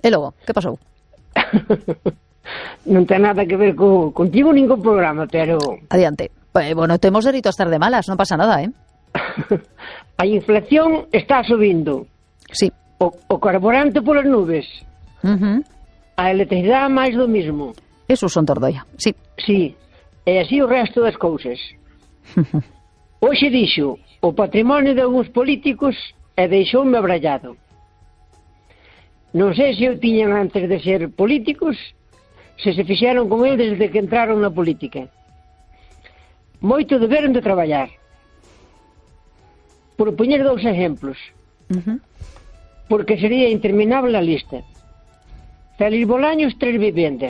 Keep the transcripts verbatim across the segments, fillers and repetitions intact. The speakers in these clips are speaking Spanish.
E logo, que pasou? Non ten nada que ver co, contigo nin co programa, pero... Adiante. Pues, bueno, temos dereito a estar de malas, non pasa nada, eh? A inflación está subindo. Sí. O, o carburante polas nubes. Uh-huh. A electricidade máis do mismo. Eso son tordoia, sí. Sí. E así o resto das cousas. Hoxe dixo o patrimonio de algúns políticos e deixoume abrallado. Non sei se o tiñan antes de ser políticos, se se fixeron con el desde que entraron na política. Moito deberon de traballar. Por poñer dous exemplos. Uh-huh. Porque sería interminable a lista. Félix Bolaños, tres vivendas.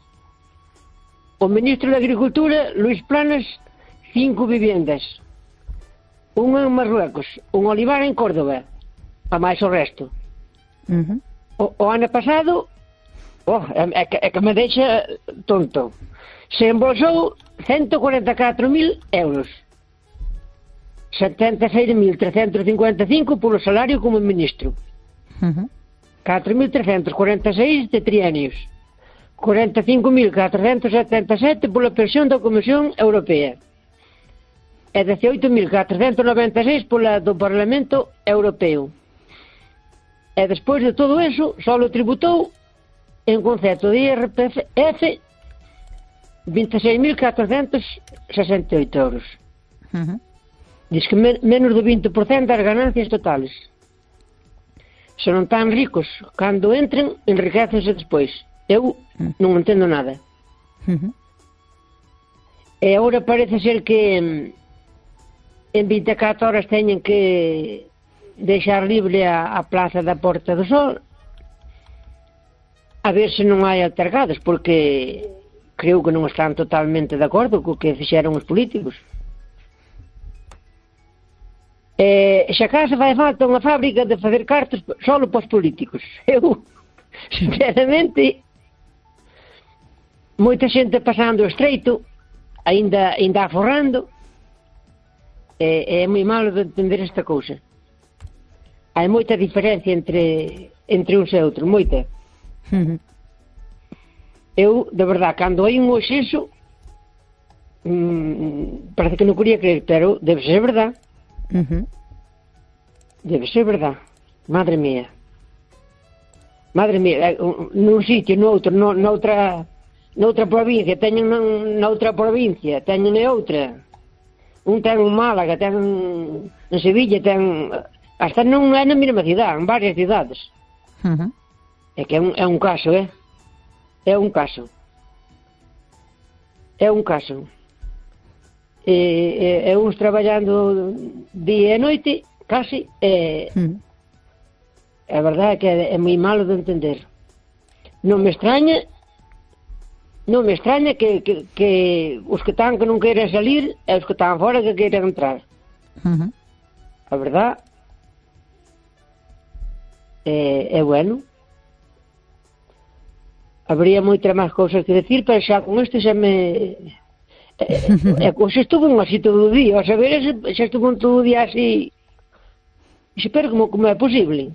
O ministro de Agricultura, Luís Planas, cinco vivendas. Unha en Marruecos, un olivar en Córdoba, a máis o resto. Uh-huh. O, o ano pasado, oh, é, é, que, é que me deixa tonto. Se embolsou ciento cuarenta e catro mil euros. setenta e seis mil trescentos cincuenta e cinco polo salario como ministro. Uh-huh. catro mil trescentos cuarenta e seis de trienios. cuarenta e cinco mil catrocentos setenta e sete pola pensión da Comisión Europea. E dezaoito mil catrocentos noventa e seis pola do Parlamento Europeo. E despois de todo eso, só lo tributou en concepto de I R P F vinte e seis mil catrocentos sesenta e oito euros. Uh-huh. Diz que men menos do vinte por cento das ganancias totales. Se non tan ricos, cando entren, enriquecense despois. Eu uh-huh. non entendo nada. Uh-huh. E agora parece ser que en vinte e catro horas teñen que deixar libre a, a plaza da Porta do Sol, a ver se non hai altercados, porque creo que non están totalmente de acordo co que fixeron os políticos. E xa casa fai falta unha fábrica de facer cartos solo para os políticos. Eu, sinceramente, moita xente pasando o estreito, ainda, ainda aforrando, e é moi malo de entender esta cousa. Hai moita diferencia entre, entre uns e outros, moita. Uh-huh. Eu, de verdade, cando hai un oxenso, mmm, parece que non quería creer, pero debe ser verdade. Uh-huh. Debe ser verdade. Madre mía. Madre mía, nun sitio, noutro, no, noutra, noutra provincia, teñen noutra provincia, teñen noutra. Un ten un Málaga, ten en Sevilla, ten... Hasta non é na mesma cidade, en varias cidades. Uh-huh. É que é un, é un caso, eh? É un caso. É un caso. E, e, e uns traballando día e noite, casi, e... Uh-huh. A verdade é que é, é moi malo de entender. Non me extraña... Non me extraña que, que, que os que están que non queiran salir e os que están fora que queiran entrar. Uh-huh. A verdade é, é bueno. Habría moitas máis cousas que decir, pero xa con isto xa me... É, é, xa estuvo así todo o día, a saber, xa estuvo todo o día así... Espero como, como é posible.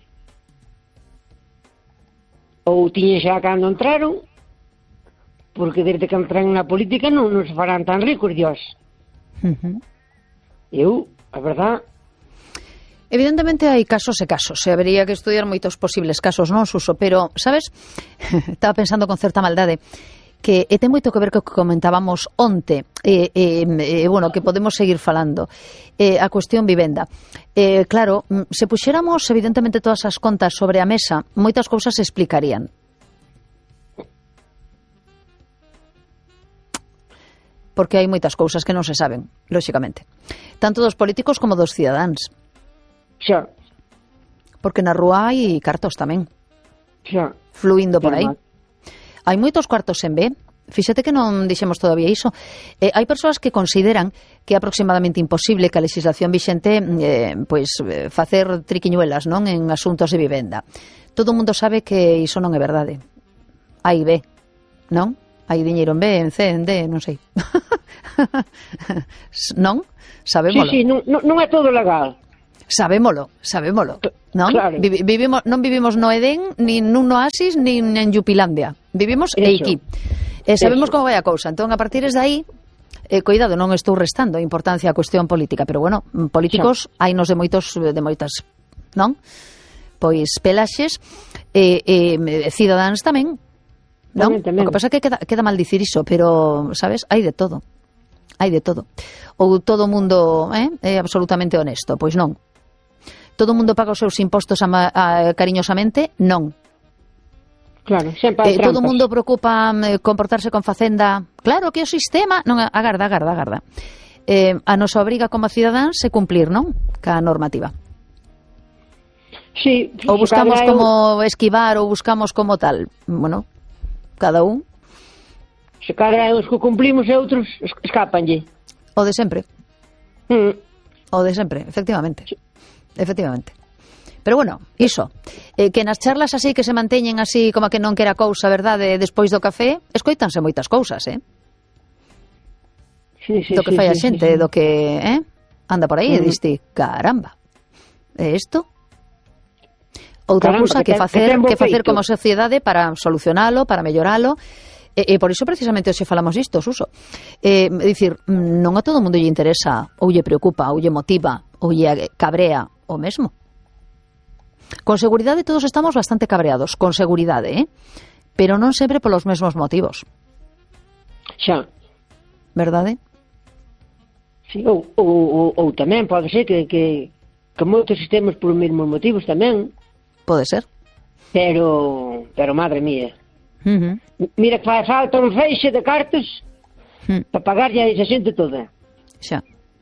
Ou tiñen xa cando entraron, porque desde que entran na política non nos farán tan ricos, Dios. Uh-huh. Eu, a verdade... Evidentemente hai casos e casos, e habería que estudiar moitos posibles casos, non, Suso? Pero, sabes, estaba pensando con certa maldade que e ten moito que ver co que comentábamos onte, e, e, e bueno, que podemos seguir falando, e, a cuestión vivenda. E, claro, se puxéramos evidentemente todas as contas sobre a mesa, moitas cousas se explicarían. Porque hai moitas cousas que non se saben, lóxicamente. Tanto dos políticos como dos cidadáns. Xa. Porque na rúa hai cartos tamén. Xa. Fluindo por aí. Hai moitos cuartos en B. Fíxate que non dixemos todavía iso. Eh, hai persoas que consideran que é aproximadamente imposible que a legislación vixente eh, pois, eh, facer triquiñuelas, non, en asuntos de vivenda. Todo o mundo sabe que iso non é verdade. Hai B, non? Hai diñeiro en B, en C, en D, non sei. Non? Sabémolo. Sí, sí, non, non é todo legal. Sabémolo, sabémolo. Non? Claro. Vi, vivimos, non vivimos no Edén, nin nun oasis, nin en Yupilandia. Vivimos Eso. aquí. E sabemos Eso. como vai a cousa. Entón, a partir de aí, eh, cuidado, non estou restando importancia á cuestión política, pero bueno, políticos hai nos de moitos, de moitas, non? Pois pelaxes, e eh, eh, cidadáns tamén, non? Tamén, tamén. O que pasa é que queda, queda mal dicir iso, pero, sabes, hai de todo. Hai de todo. Ou todo o mundo eh, é absolutamente honesto, pois non. Todo o mundo paga os seus impostos ama, a, cariñosamente? Non. Claro, sempre hai Eh, todo o trampas. mundo preocupa eh, comportarse con facenda. Claro que o sistema... Non, agarda, agarda, agarda. Eh, a nosa obriga como cidadáns é cumplir, non? Ca normativa. Sí, Ou buscamos cada eu- como esquivar ou buscamos como tal. Bueno, cada un Se cada uns que cumplimos e outros es- escapanlle. o de sempre. Mm. O de sempre, efectivamente. Efectivamente. Pero bueno, iso, eh, que nas charlas así que se manteñen así como que non quera cousa, verdade, despois do café, escoítanse moitas cousas, eh? Sí, sí, do que sí, fai a sí, xente, sí, sí. do que, eh? Anda por aí e Mm. diste, caramba. E isto? Outra Caramba, cousa que que ten- facer, que ten bo que facer feito. como sociedade para solucionalo, para melloralo. E, e por iso precisamente hoxe falamos disto, Suso. Eh, é dicir, non a todo o mundo lle interesa, ou lle preocupa, ou lle motiva, ou lle cabrea o mesmo. Con seguridade todos estamos bastante cabreados, con seguridade, eh? Pero non sempre polos mesmos motivos, Xa. verdade? Sí, ou, ou, ou, ou tamén pode ser que, que, que moitos sistemas por os mesmos motivos tamén, Pode ser. pero, pero madre mía. Uh -huh. Mira que fai falta un feixe de cartas Hmm. para pagarlle a esa xente toda. Xa,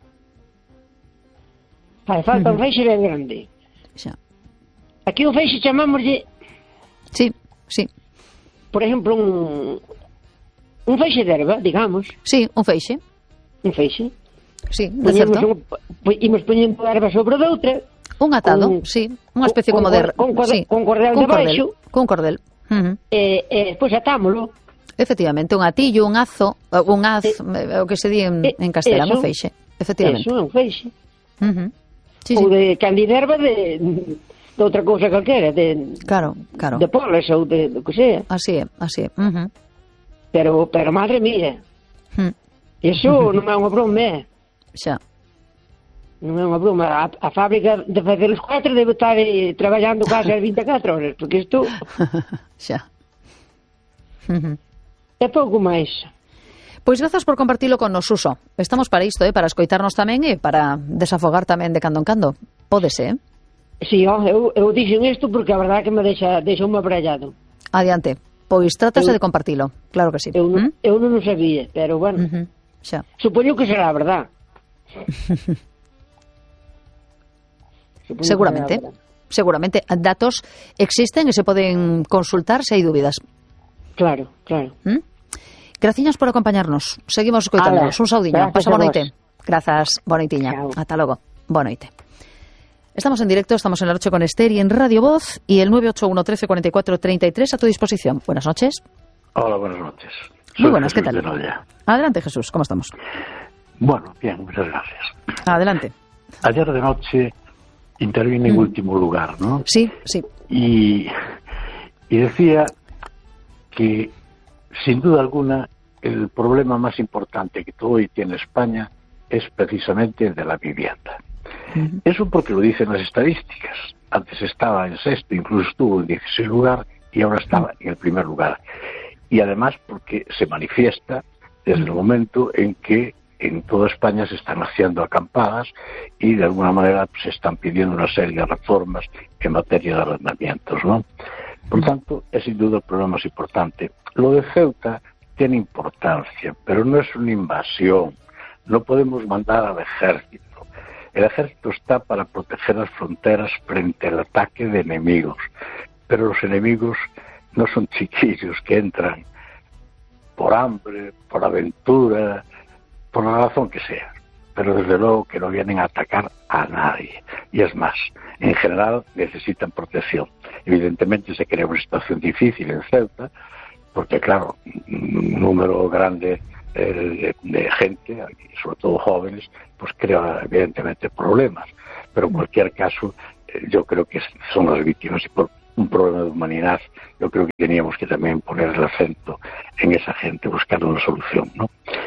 Fai falta Ujú. un feixe ben grande. xa. Aquí un feixe chamámoslle, Sí, sí. por exemplo, un, un feixe de erva, digamos, Sí, un feixe. un feixe. Sí, de Poñemos certo. un, po- imos poñendo a erva sobre doutra, Un atado, con- sí. Unha especie con- como de... con cordel- sí. con cordel Cun debaixo. Cun cordel. Uh -huh. e, e despois atámolo. Efectivamente, un atillo, un azo, eh, un az, eh, o que se di en, Eh, en castelano, eso. feixe. Efectivamente. Eso é un feixe. Uh -huh. Sí, Ou sí. de candiderva de, de outra cousa calquera, de, Claro, claro. de poles ou de do que sea. Así é, así é. Uh -huh. Pero, pero madre mía, Uh -huh. iso non é unha broma, é. Xa. Non é unha broma. A, a fábrica de facer os cuatro debe estar eh, traballando case as vinte e catro horas, porque isto Xa. Uh -huh. é pouco máis. Pois grazas por compartilo con nos, Suso. Estamos para isto, eh? Para escoitarnos tamén e para desafogar tamén de cando en cando. Pódese, eh? Si, ó, eu, eu dixen isto porque a verdade que me deixa, deixa un abrallado. Adiante. Pois trátase Eu- de compartilo. Claro que sí. Eu, non- ¿Mm? eu non o sabía, pero bueno, Uh -huh. Xa. supoño que será a verdade. Supoño que Seguramente. será a verdade. Seguramente. Datos existen e se poden consultar se hai dúbidas. Claro, claro. ¿Mm? Graciñas por acompañarnos. Seguimos escoitándonos. Ala, Un saudiño. gracias Pasa a boa vos. noite. Grazas. Boa noitiña. Chao. Ata logo. Boa noite. Estamos en directo, estamos en la noche con Esther y en Radio Voz y el nueve ocho uno trece cuarenta y cuatro treinta y tres a tu disposición. Buenas noches. Hola, buenas noches. Muy Soy buenas, ¿qué Jesús tal? de Noya. Adelante, Jesús. ¿Cómo estamos? Bueno, bien, muchas gracias. Adelante. Ayer de noche intervine en Mm. último lugar, ¿no? Sí, sí. Y, y decía que, sin duda alguna, el problema más importante que hoy tiene España es precisamente el de la vivienda. Ujú. Eso porque lo dicen las estadísticas. Antes estaba en sexto, incluso estuvo en dieciséis lugar y ahora estaba en el primer lugar. Y además porque se manifiesta desde el momento en que en toda España se están haciendo acampadas y de alguna manera se están pidiendo una serie de reformas en materia de arrendamientos, ¿no? Por tanto, es sin duda el problema más importante. Lo de Ceuta tiene importancia, pero no es una invasión. No podemos mandar al ejército. El ejército está para proteger las fronteras frente al ataque de enemigos, pero los enemigos no son chiquillos que entran por hambre, por aventura, por la razón que sea, pero desde luego que no vienen a atacar a nadie. Y es más, en general necesitan protección. Evidentemente se crea una situación difícil en Ceuta, porque claro, un número grande de, de gente, sobre todo jóvenes, pues crea evidentemente problemas. Pero en cualquier caso, yo creo que son las víctimas, y por un problema de humanidad yo creo que teníamos que también poner el acento en esa gente, buscar una solución, ¿no?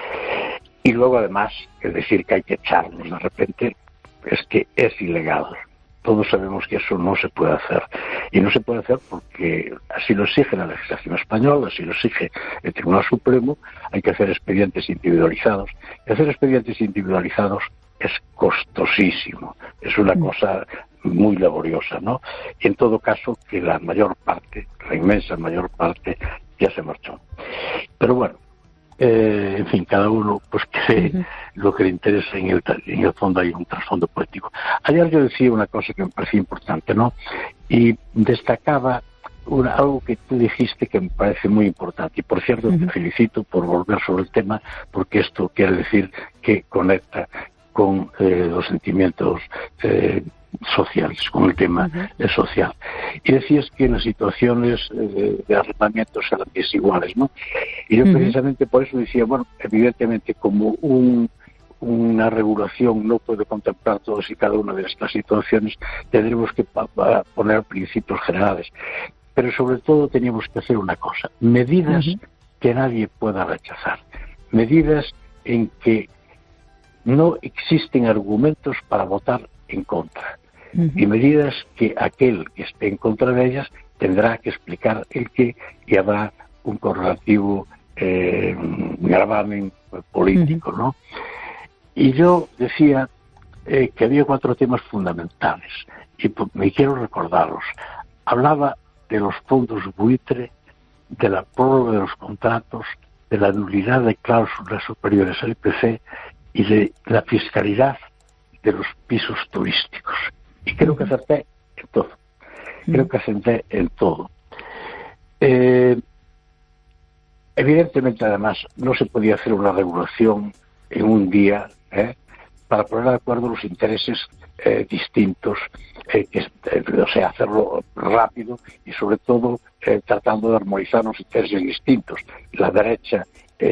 Y luego además, el decir que hay que echarlos de repente es que es ilegal. Todos sabemos que eso no se puede hacer. Y no se puede hacer porque así lo exige la legislación española, así lo exige el Tribunal Supremo. Hay que hacer expedientes individualizados. Y hacer expedientes individualizados es costosísimo. Es una cosa muy laboriosa, ¿no? Y en todo caso, que la mayor parte, la inmensa mayor parte, ya se marchó. Pero bueno, Eh, en fin, cada uno pues cree uh-huh. lo que le interesa. En el, en el fondo hay un trasfondo político. Ayer yo decía una cosa que me parecía importante, ¿no? Y destacaba una, algo que tú dijiste que me parece muy importante. Y por cierto, uh-huh. te felicito por volver sobre el tema, porque esto quiere decir que conecta con eh, los sentimientos eh, sociales, con el tema uh-huh. social. Y decías que las situaciones eh, de arrendamiento eran desiguales, ¿no? Y yo uh-huh. precisamente por eso decía, bueno, evidentemente como un, una regulación no puede contemplar todas y cada una de estas situaciones, tendremos que pa- pa poner principios generales. Pero sobre todo teníamos que hacer una cosa, medidas uh-huh. que nadie pueda rechazar, medidas en que no existen argumentos para votar en contra. Uh-huh. Y medidas que aquel que esté en contra de ellas tendrá que explicar el qué, y habrá un correlativo eh, gravamen político, uh-huh. ¿no? Y yo decía eh, que había cuatro temas fundamentales, y me quiero recordarlos. Hablaba de los fondos buitre, de la prórroga de los contratos, de la nulidad de cláusulas superiores al I P C y de la fiscalidad de los pisos turísticos. Y creo que acerté en todo. Creo que acerté en todo. Eh, evidentemente, además, no se podía hacer una regulación en un día ¿eh? para poner de acuerdo los intereses eh, distintos, eh, que, eh, o sea, hacerlo rápido y sobre todo eh, tratando de armonizar los intereses distintos. La derecha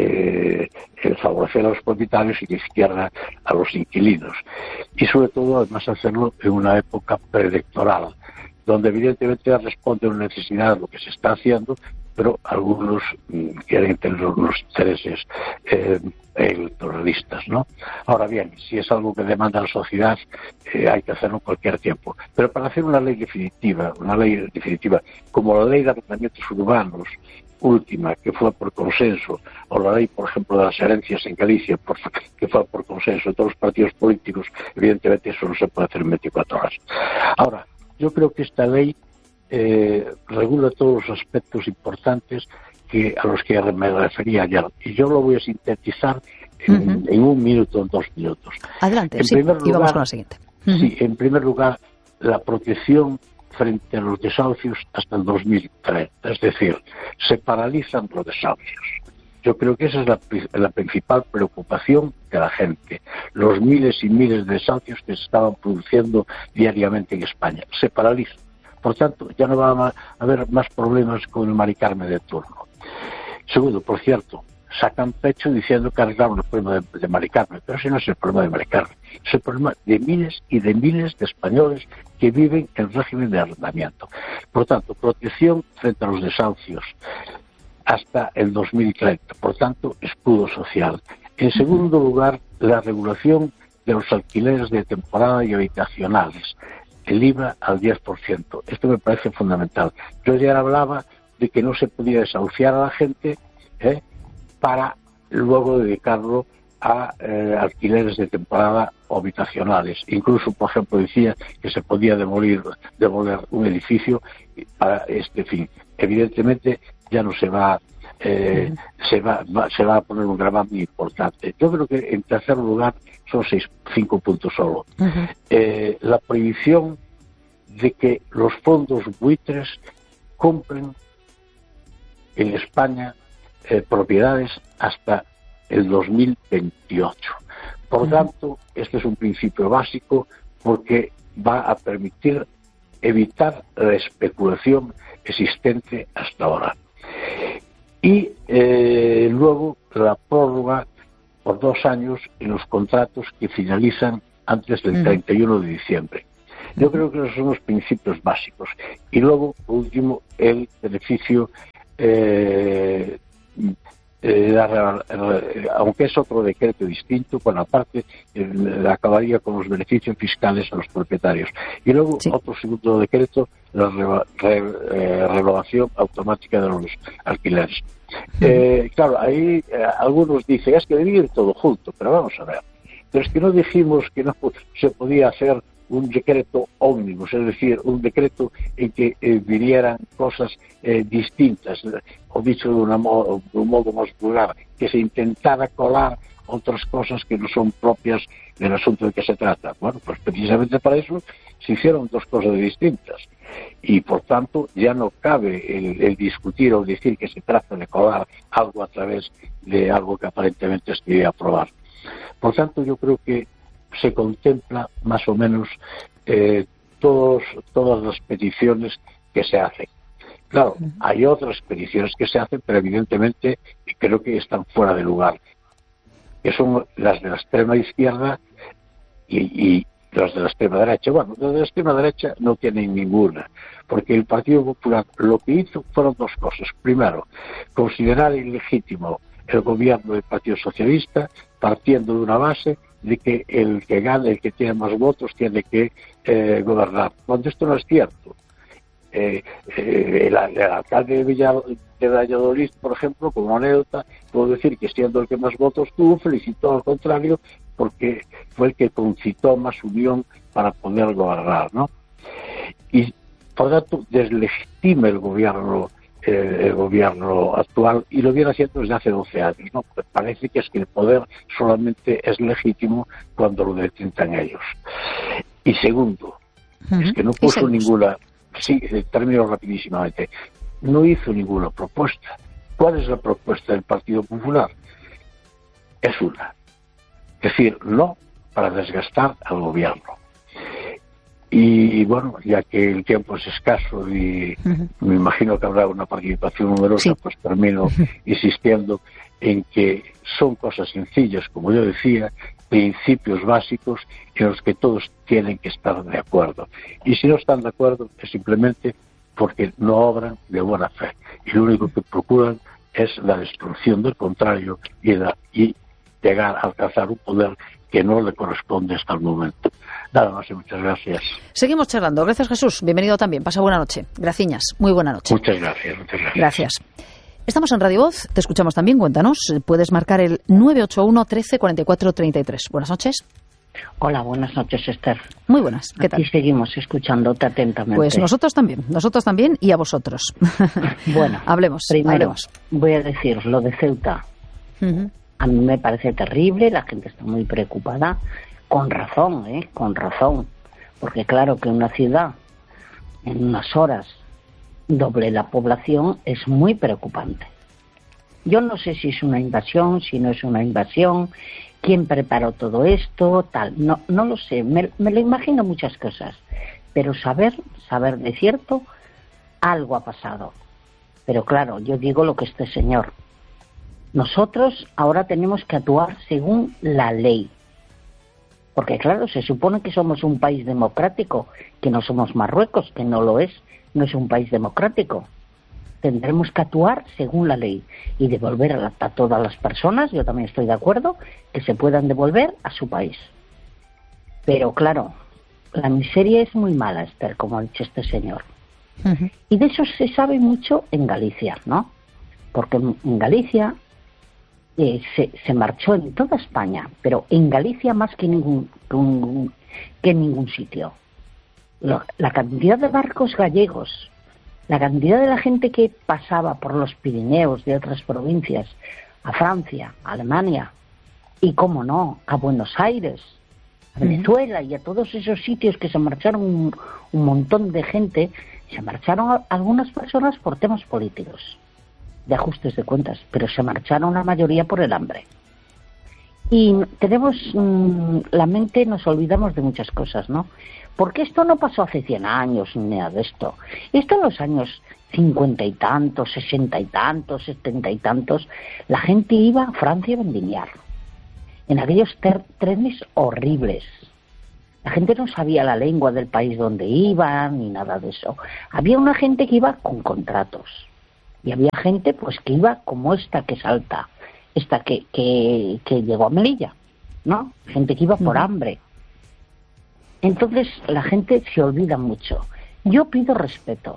eh, el favorecer a los propietarios y la izquierda a los inquilinos. Y sobre todo, además, hacerlo en una época preelectoral, donde evidentemente responde a una necesidad de lo que se está haciendo, pero algunos mm, quieren tener unos intereses eh, electoralistas, ¿no? Ahora bien, si es algo que demanda la sociedad, eh, hay que hacerlo en cualquier tiempo. Pero para hacer una ley definitiva, una ley definitiva, como la ley de arrendamientos urbanos, última, que fue por consenso, o la ley, por ejemplo, de las herencias en Galicia, por, que fue por consenso de todos los partidos políticos, evidentemente eso no se puede hacer en veinticuatro horas. Ahora, yo creo que esta ley eh, regula todos los aspectos importantes que a los que me refería ayer, y yo lo voy a sintetizar en, uh-huh. en un minuto, en dos minutos. Adelante, en sí, primer lugar, y vamos con la siguiente. Uh-huh. Sí, en primer lugar, la protección frente a los desahucios hasta el dos mil treinta, es decir, se paralizan los desahucios. Yo creo que esa es la, la principal preocupación de la gente, los miles y miles de desahucios que se estaban produciendo diariamente en España. Se paralizan. Por tanto, ya no va a haber más problemas con el Mari Carmen de turno. Segundo, por cierto, sacan pecho diciendo que arreglaron el problema de, de Mari Carmen, pero ese no es el problema de Mari Carmen, es el problema de miles y de miles de españoles que viven en régimen de arrendamiento. Por tanto, protección frente a los desahucios hasta el dos mil treinta, por tanto, escudo social. En segundo lugar, la regulación de los alquileres de temporada y habitacionales, el I V A al diez por ciento. Esto me parece fundamental. Yo ayer hablaba de que no se podía desahuciar a la gente ¿eh? para luego dedicarlo a eh, alquileres de temporada o habitacionales. Incluso, por ejemplo, decía que se podía demolir, demoler un edificio para este fin. Evidentemente, ya no se va, eh, uh-huh. se va, va, se va a poner un gravamen importante. Yo creo que en tercer lugar son seis, cinco puntos solo. Uh-huh. Eh, la prohibición de que los fondos buitres compren en España eh, propiedades hasta el dos mil veintiocho. Por uh-huh. tanto, este es un principio básico porque va a permitir evitar la especulación existente hasta ahora. Y eh, luego la prórroga por dos años en los contratos que finalizan antes del uh-huh. treinta y uno de diciembre. Yo creo que esos son los principios básicos. Y luego, por último, el beneficio, eh, eh, la, eh, aunque es otro decreto distinto, bueno, aparte, eh, acabaría con los beneficios fiscales a los propietarios. Y luego, sí. otro segundo decreto, la re, re, eh, renovación automática de los alquileres. Eh, claro, ahí eh, algunos dicen, es que debía ir todo junto, pero vamos a ver. Pero es que no dijimos que no se podía hacer un decreto ómnibus, es decir, un decreto en que eh, vinieran cosas eh, distintas, o dicho de, una modo, de un modo más vulgar, que se intentara colar otras cosas que no son propias del asunto de que se trata. Bueno, pues precisamente para eso se hicieron dos cosas distintas. Y por tanto ya no cabe el, el discutir o decir que se trata de colar algo a través de algo que aparentemente se quería aprobar. Por tanto, yo creo que se contempla más o menos eh, todos, todas las peticiones que se hacen. Claro, hay otras peticiones que se hacen, pero evidentemente creo que están fuera de lugar, que son las de la extrema izquierda y, y las de la extrema derecha. Bueno, las de la extrema derecha no tienen ninguna, porque el Partido Popular lo que hizo fueron dos cosas. Primero, considerar ilegítimo el gobierno del Partido Socialista, partiendo de una base de que el que gane, el que tiene más votos, tiene que eh, gobernar. Cuando esto no es cierto. Eh, eh, el, el alcalde de, Villa, de Valladolid, por ejemplo, como anécdota, puedo decir que siendo el que más votos tuvo, felicitó al contrario, porque fue el que concitó más unión para poder gobernar, ¿no? Y por tanto deslegitima el gobierno Eh, el gobierno actual, y lo viene haciendo desde hace doce años, ¿no? Pues parece que es que el poder solamente es legítimo cuando lo detentan ellos. Y segundo, uh-huh. es que no puso ninguna, sí, termino rapidísimamente, no hizo ninguna propuesta. ¿Cuál es la propuesta del Partido Popular? Es una, es decir, no para desgastar al gobierno. Y bueno, ya que el tiempo es escaso y uh-huh. me imagino que habrá una participación numerosa, sí. pues termino uh-huh. insistiendo en que son cosas sencillas, como yo decía, principios básicos en los que todos tienen que estar de acuerdo. Y si no están de acuerdo es simplemente porque no obran de buena fe. Y lo único que procuran es la destrucción del contrario y, la, y llegar a alcanzar un poder que no le corresponde hasta el momento. Nada más y muchas gracias. Seguimos charlando. Gracias, Jesús. Bienvenido también. Pasa buena noche. Graciñas. Muy buena noche. Muchas gracias. Muchas gracias. Gracias. Estamos en Radio Voz. Te escuchamos también. Cuéntanos. Puedes marcar el nueve ocho uno, trece, cuarenta y cuatro, treinta y tres. Buenas noches. Hola, buenas noches, Esther. Muy buenas. ¿Qué tal? Aquí seguimos escuchándote atentamente. Pues nosotros también. Nosotros también y a vosotros. Bueno. hablemos. Primero, hablemos. voy a decir lo de Ceuta. Uh-huh. A mí me parece terrible. La gente está muy preocupada. Con razón, ¿eh? Con razón. Porque claro que una ciudad en unas horas doble la población es muy preocupante. Yo no sé si es una invasión, si no es una invasión, quién preparó todo esto, tal. No, no lo sé, me, me lo imagino muchas cosas. Pero saber, saber de cierto, algo ha pasado. Pero claro, yo digo lo que este señor. Nosotros ahora tenemos que actuar según la ley. Porque claro, se supone que somos un país democrático, que no somos Marruecos, que no lo es, no es un país democrático. Tendremos que actuar según la ley y devolver a, la, a todas las personas, yo también estoy de acuerdo, que se puedan devolver a su país. Pero claro, la miseria es muy mala, Esther, como ha dicho este señor. Uh-huh. Y de eso se sabe mucho en Galicia, ¿no? Porque en Galicia Eh, se, se marchó en toda España, pero en Galicia más que, ningún, que en ningún sitio. La, la cantidad de barcos gallegos, la cantidad de la gente que pasaba por los Pirineos de otras provincias a Francia, a Alemania y, cómo no, a Buenos Aires, a Venezuela uh-huh. y a todos esos sitios que se marcharon un, un montón de gente, se marcharon a, algunas personas por temas políticos, de ajustes de cuentas, pero se marcharon la mayoría por el hambre. Y tenemos mmm, la mente, nos olvidamos de muchas cosas, ¿no? Porque esto no pasó hace cien años ni nada de esto. Esto en los años cincuenta y tantos, sesenta y tantos, setenta y tantos, la gente iba a Francia a vendimiar en aquellos ter- trenes horribles, La gente no sabía la lengua del país donde iban ni nada de eso. Había una gente que iba con contratos y había gente pues que iba como esta que salta, esta que, que, que llegó a Melilla, ¿no? Gente que iba por hambre. Entonces la gente se olvida mucho. Yo pido respeto.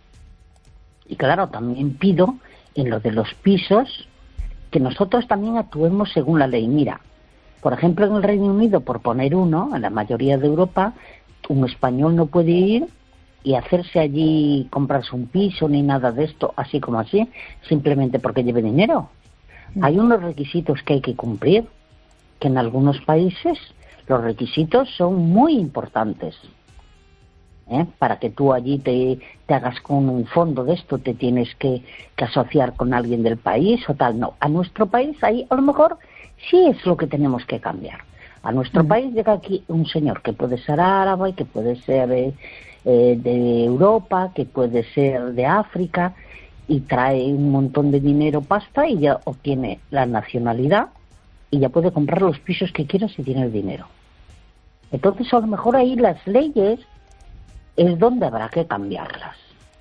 Y claro, también pido en lo de los pisos que nosotros también actuemos según la ley. Mira, por ejemplo, en el Reino Unido, por poner uno, en la mayoría de Europa, un español no puede ir y hacerse allí, comprarse un piso ni nada de esto, así como así, simplemente porque lleve dinero. Hay unos requisitos que hay que cumplir, que en algunos países los requisitos son muy importantes. ¿Eh? Para que tú allí te, te hagas con un fondo de esto, te tienes que, que asociar con alguien del país o tal. No, a nuestro país ahí a lo mejor sí es lo que tenemos que cambiar. A nuestro uh-huh. país llega aquí un señor que puede ser árabe, que puede ser eh, eh, de Europa, que puede ser de África, y trae un montón de dinero, pasta, y ya obtiene la nacionalidad y ya puede comprar los pisos que quiera si tiene el dinero. Entonces a lo mejor ahí las leyes es donde habrá que cambiarlas.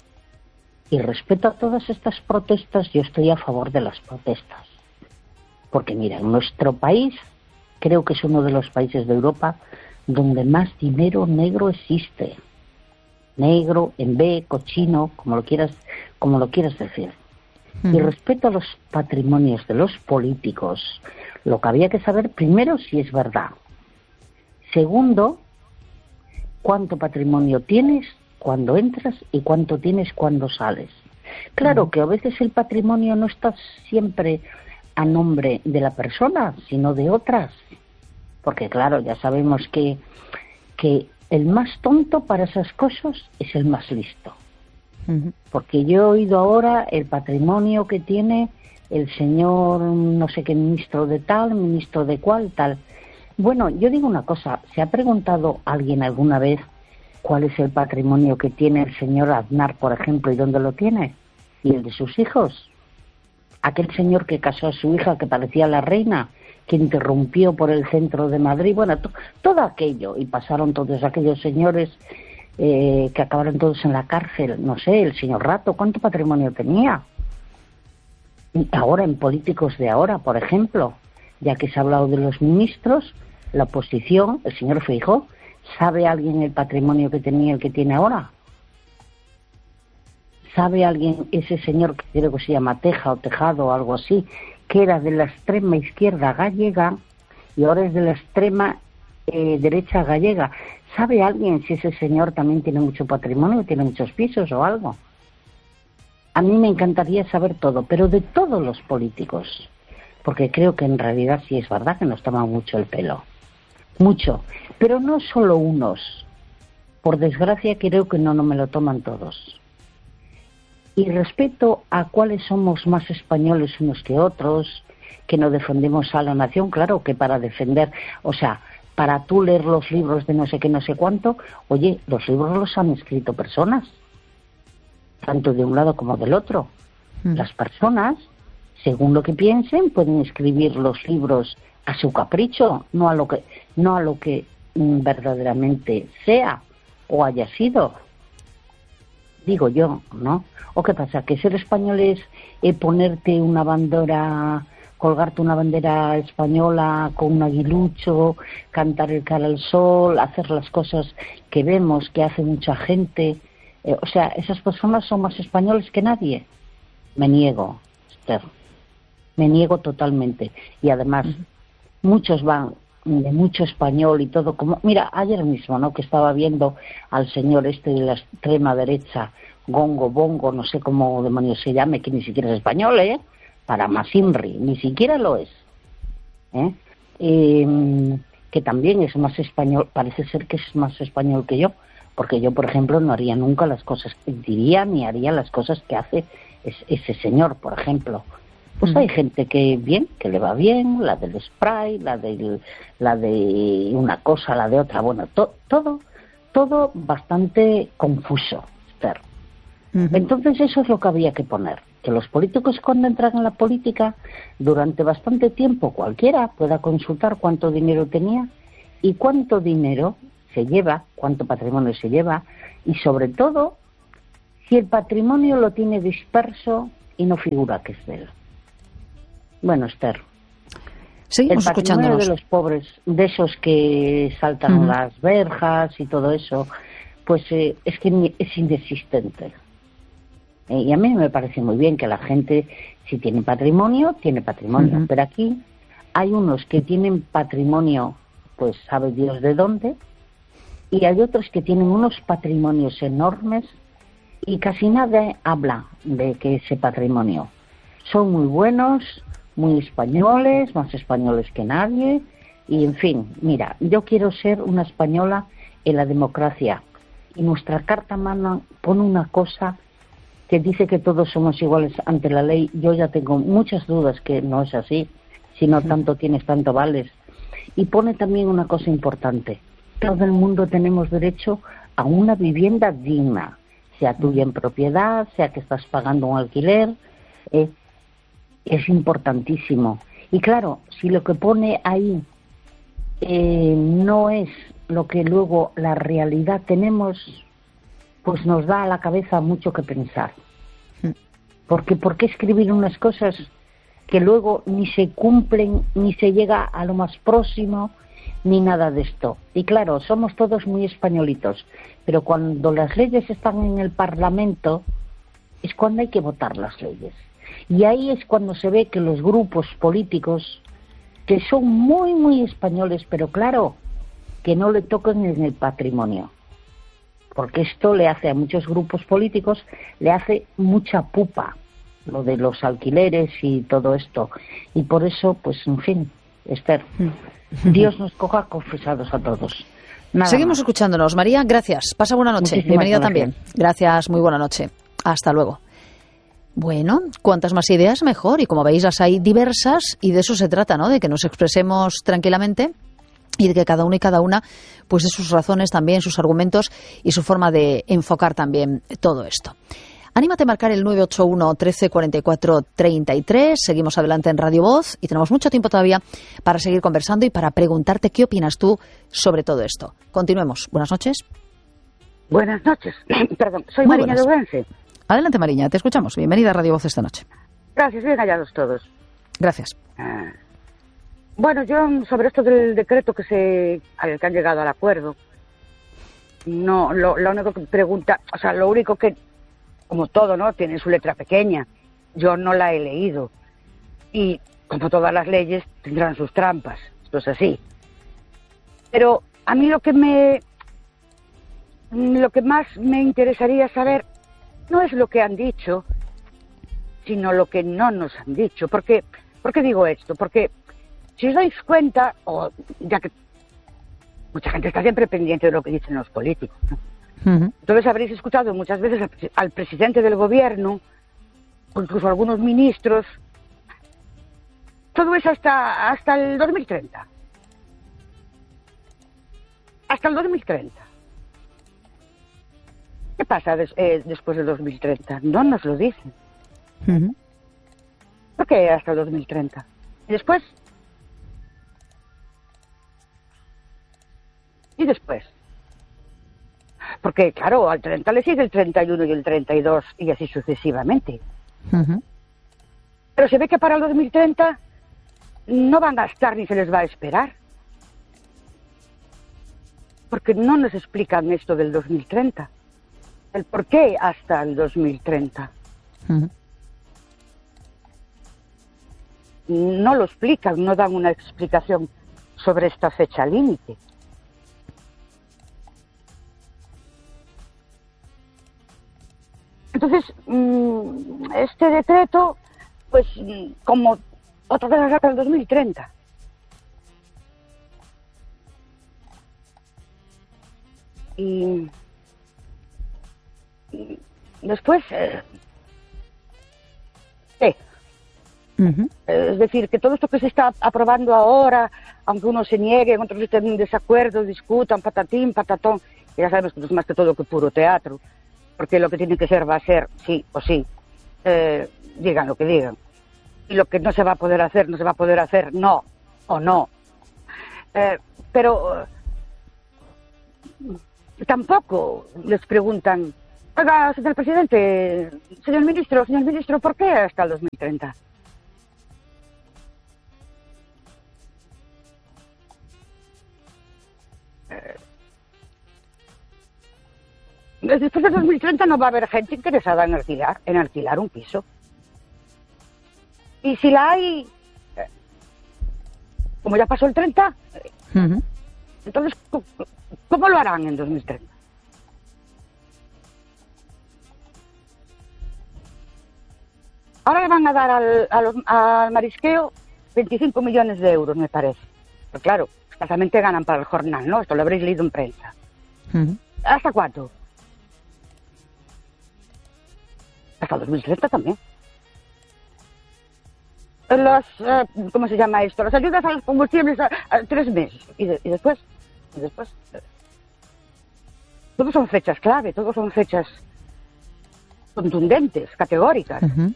Y respecto a todas estas protestas, yo estoy a favor de las protestas. Porque mira, en nuestro país, creo que es uno de los países de Europa donde más dinero negro existe. Negro, en B, cochino, como lo quieras, como lo quieras decir. Uh-huh. Y respecto a los patrimonios de los políticos, lo que había que saber primero si es verdad. Segundo, cuánto patrimonio tienes cuando entras y cuánto tienes cuando sales. Claro uh-huh. que a veces el patrimonio no está siempre a nombre de la persona, sino de otras. Porque claro, ya sabemos que, que el más tonto para esas cosas es el más listo. Uh-huh. Porque yo he oído ahora el patrimonio que tiene el señor no sé qué ministro de tal, ministro de cual, tal. Bueno, yo digo una cosa, ¿se ha preguntado alguien alguna vez cuál es el patrimonio que tiene el señor Aznar, por ejemplo, y dónde lo tiene? ¿Y el de sus hijos? Aquel señor que casó a su hija, que parecía la reina, que interrumpió por el centro de Madrid, bueno, to- todo aquello, y pasaron todos aquellos señores eh, que acabaron todos en la cárcel, no sé, el señor Rato, ¿cuánto patrimonio tenía? Y ahora, en políticos de ahora, por ejemplo, ya que se ha hablado de los ministros, la oposición, el señor Feijóo, ¿sabe alguien el patrimonio que tenía el que tiene ahora? ¿Sabe alguien ese señor que creo que se llama Teja o Tejado o algo así, que era de la extrema izquierda gallega y ahora es de la extrema eh, derecha gallega? ¿Sabe alguien si ese señor también tiene mucho patrimonio, tiene muchos pisos o algo? A mí me encantaría saber todo, pero de todos los políticos, porque creo que en realidad sí es verdad que nos toman mucho el pelo. Mucho, pero no solo unos. Por desgracia creo que no, no me lo toman todos. Y respecto a cuáles somos más españoles unos que otros, que no defendemos a la nación, claro que para defender, o sea, para tú leer los libros de no sé qué, no sé cuánto, oye, los libros los han escrito personas, tanto de un lado como del otro. Mm. Las personas, según lo que piensen, pueden escribir los libros a su capricho, no a lo que, no a lo que mm, verdaderamente sea o haya sido. Digo yo, ¿no? ¿O qué pasa? ¿Que ser español es eh, ponerte una bandera, colgarte una bandera española con un aguilucho, cantar el cara al sol, hacer las cosas que vemos que hace mucha gente? Eh, o sea, ¿esas personas son más españoles que nadie? Me niego, Esther. Me niego totalmente. Y además, uh-huh. muchos van de mucho español y todo como... Mira, ayer mismo, ¿no?, que estaba viendo al señor este de la extrema derecha, Gongo, Bongo, no sé cómo demonios se llame, que ni siquiera es español, ¿eh? Para Masinri, ni siquiera lo es. ¿Eh? Eh, que también es más español, parece ser que es más español que yo, porque yo, por ejemplo, no haría nunca las cosas que diría, ni haría las cosas que hace ese, ese señor, por ejemplo. Pues hay gente que bien, que le va bien, la del spray, la de la de una cosa, la de otra, bueno, to, todo, todo bastante confuso, Esther. Uh-huh. Entonces eso es lo que había que poner, que los políticos cuando entran en la política, durante bastante tiempo cualquiera pueda consultar cuánto dinero tenía y cuánto dinero se lleva, cuánto patrimonio se lleva, y sobre todo, si el patrimonio lo tiene disperso y no figura que es de él. Bueno, Esther, seguimos el patrimonio escuchándonos. de los pobres, de esos que saltan uh-huh. las verjas y todo eso, pues eh, es que es inexistente. Eh, y a mí me parece muy bien que la gente, si tiene patrimonio, tiene patrimonio. Uh-huh. Pero aquí hay unos que tienen patrimonio, pues sabe Dios de dónde, y hay otros que tienen unos patrimonios enormes y casi nadie habla de que ese patrimonio. Son muy buenos, muy españoles, más españoles que nadie, y en fin, mira, yo quiero ser una española en la democracia, y nuestra Carta Magna pone una cosa que dice que todos somos iguales ante la ley. Yo ya tengo muchas dudas que no es así, si no tanto tienes, tanto vales. Y pone también una cosa importante: todo el mundo tenemos derecho a una vivienda digna, sea tuya en propiedad, sea que estás pagando un alquiler. Eh, es importantísimo. Y claro, si lo que pone ahí eh, no es lo que luego la realidad tenemos, pues nos da a la cabeza mucho que pensar. Porque ¿por qué escribir unas cosas que luego ni se cumplen, ni se llega a lo más próximo, ni nada de esto? Y claro, somos todos muy españolitos, pero cuando las leyes están en el Parlamento es cuando hay que votar las leyes. Y ahí es cuando se ve que los grupos políticos, que son muy, muy españoles, pero claro, que no le toquen en el patrimonio. Porque esto le hace a muchos grupos políticos, le hace mucha pupa, lo de los alquileres y todo esto. Y por eso, pues, en fin, Esther, Dios nos coja confesados a todos. Nada Seguimos más. escuchándonos. María, gracias. Pasa buena noche. Muchísimas Bienvenida gracias. también. Gracias, muy buena noche. Hasta luego. Bueno, cuantas más ideas mejor, y como veis las hay diversas, y de eso se trata, ¿no? De que nos expresemos tranquilamente y de que cada uno y cada una pues dé sus razones también, sus argumentos y su forma de enfocar también todo esto. Anímate a marcar el nueve ocho uno, trece, cuarenta y cuatro, treinta y tres. Seguimos adelante en Radio Voz y tenemos mucho tiempo todavía para seguir conversando y para preguntarte qué opinas tú sobre todo esto. Continuemos. Buenas noches. Buenas noches. Perdón, soy Muy Mariña de buenas. Ourense. Adelante, Mariña, te escuchamos. Bienvenida a Radio Voz esta noche. Gracias, bien hallados todos. Gracias. Ah. Bueno, yo sobre esto del decreto que se al que han llegado al acuerdo, no, lo, lo único que pregunta, o sea, lo único que, como todo, ¿no?, tiene su letra pequeña. Yo no la he leído. Y, como todas las leyes, tendrán sus trampas. Esto es así. Pero a mí lo que me... Lo que más me interesaría saber no es lo que han dicho, sino lo que no nos han dicho. ¿Por qué, ¿Por qué digo esto? Porque si os dais cuenta, o ya que mucha gente está siempre pendiente de lo que dicen los políticos, ¿no? Uh-huh. Entonces habréis escuchado muchas veces al, al presidente del gobierno, o incluso a algunos ministros, todo eso hasta, hasta el dos mil treinta. Hasta el dos mil treinta. ¿Qué pasa des, eh, después del dos mil treinta? No nos lo dicen. Uh-huh. ¿Por qué hasta el dos mil treinta? ¿Y después? ¿Y después? Porque, claro, al treinta le sigue el treinta y uno y el treinta y dos y así sucesivamente. Uh-huh. Pero se ve que para el dos mil treinta no van a gastar ni se les va a esperar. Porque no nos explican esto del dos mil treinta. El por qué hasta el dos mil treinta. Uh-huh. No lo explican, no dan una explicación sobre esta fecha límite. Entonces, este decreto, pues, como otra vez hasta el dos mil treinta. Y, y después, eh, ¿qué? Uh-huh. Es decir, que todo esto que se está aprobando ahora, aunque unos se nieguen, otros estén en desacuerdo, discutan, patatín, patatón, ya sabemos que es más que todo que puro teatro. Porque lo que tiene que ser va a ser, sí o sí, eh, digan lo que digan. Y lo que no se va a poder hacer, no se va a poder hacer, no, o no. Eh, pero tampoco les preguntan, oiga, señor presidente, señor ministro, señor ministro, ¿por qué hasta el dos mil treinta? Eh, después del dos mil treinta no va a haber gente interesada en alquilar, en alquilar un piso. Y si la hay, eh, como ya pasó el treinta, uh-huh. entonces, ¿cómo lo harán en dos mil treinta? Ahora le van a dar al, a los, al marisqueo veinticinco millones de euros, me parece. Pero claro, escasamente ganan para el jornal, ¿no? Esto lo habréis leído en prensa. Uh-huh. ¿Hasta cuánto? Hasta el dos mil treinta también. Los, eh, ¿cómo se llama esto? Las ayudas a los combustibles a, a tres meses. Y, de, y después, y después... Eh, todos son fechas clave, todos son fechas contundentes, categóricas. Uh-huh.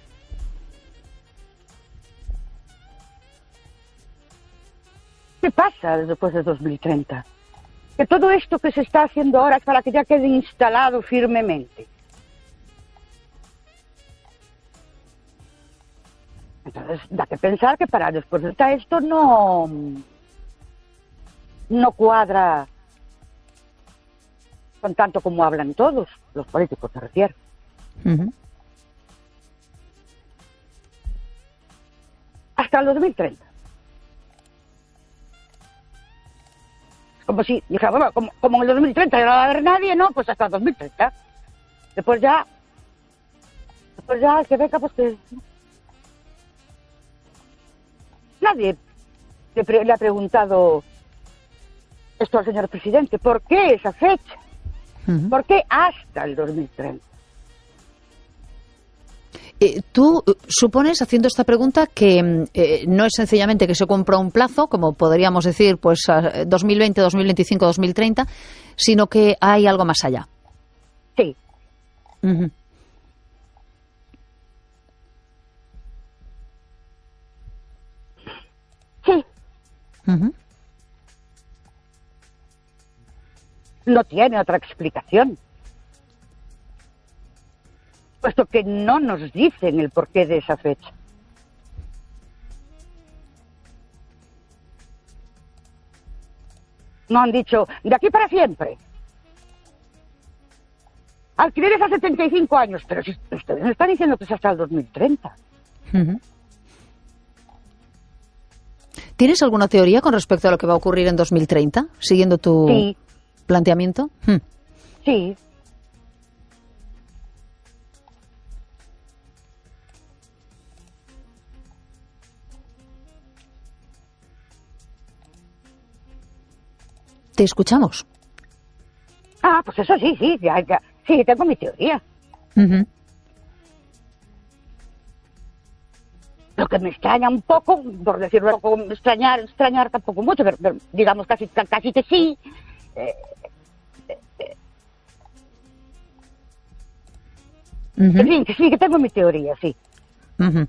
¿Qué pasa después de dos mil treinta? Que todo esto que se está haciendo ahora es para que ya quede instalado firmemente. Entonces, da que pensar que para después de esto no, no cuadra con tanto como hablan todos, los políticos, me refiero. Uh-huh. Hasta el dos mil treinta. Como si, dije, bueno, como, como en el dos mil treinta ya no va a haber nadie, ¿no? Pues hasta el dos mil treinta. Después ya, después ya el que venga, pues que... Nadie le, pre- le ha preguntado esto al señor presidente. ¿Por qué esa fecha? Uh-huh. ¿Por qué hasta el dos mil treinta? Eh, tú supones, haciendo esta pregunta, que eh, no es sencillamente que se compra un plazo, como podríamos decir, pues dos mil veinte, dos mil veinticinco, dos mil treinta, sino que hay algo más allá. Sí. Uh-huh. Sí. Uh-huh. No tiene otra explicación. Puesto que no nos dicen el porqué de esa fecha. No han dicho, de aquí para siempre. Alquileres a setenta y cinco años, pero si ustedes me están diciendo que es hasta el dos mil treinta. Uh-huh. ¿Tienes alguna teoría con respecto a lo que va a ocurrir en dos mil treinta, siguiendo tu sí. planteamiento? Hmm. Sí. Te escuchamos. Ah, pues eso sí, sí, ya, ya. Sí, tengo mi teoría. Uh-huh. Lo que me extraña un poco, por decirlo, extrañar, extrañar tampoco mucho, pero, pero digamos casi, casi que sí. Eh, eh, eh. Uh-huh. En fin, que sí, que tengo mi teoría, sí. Uh-huh.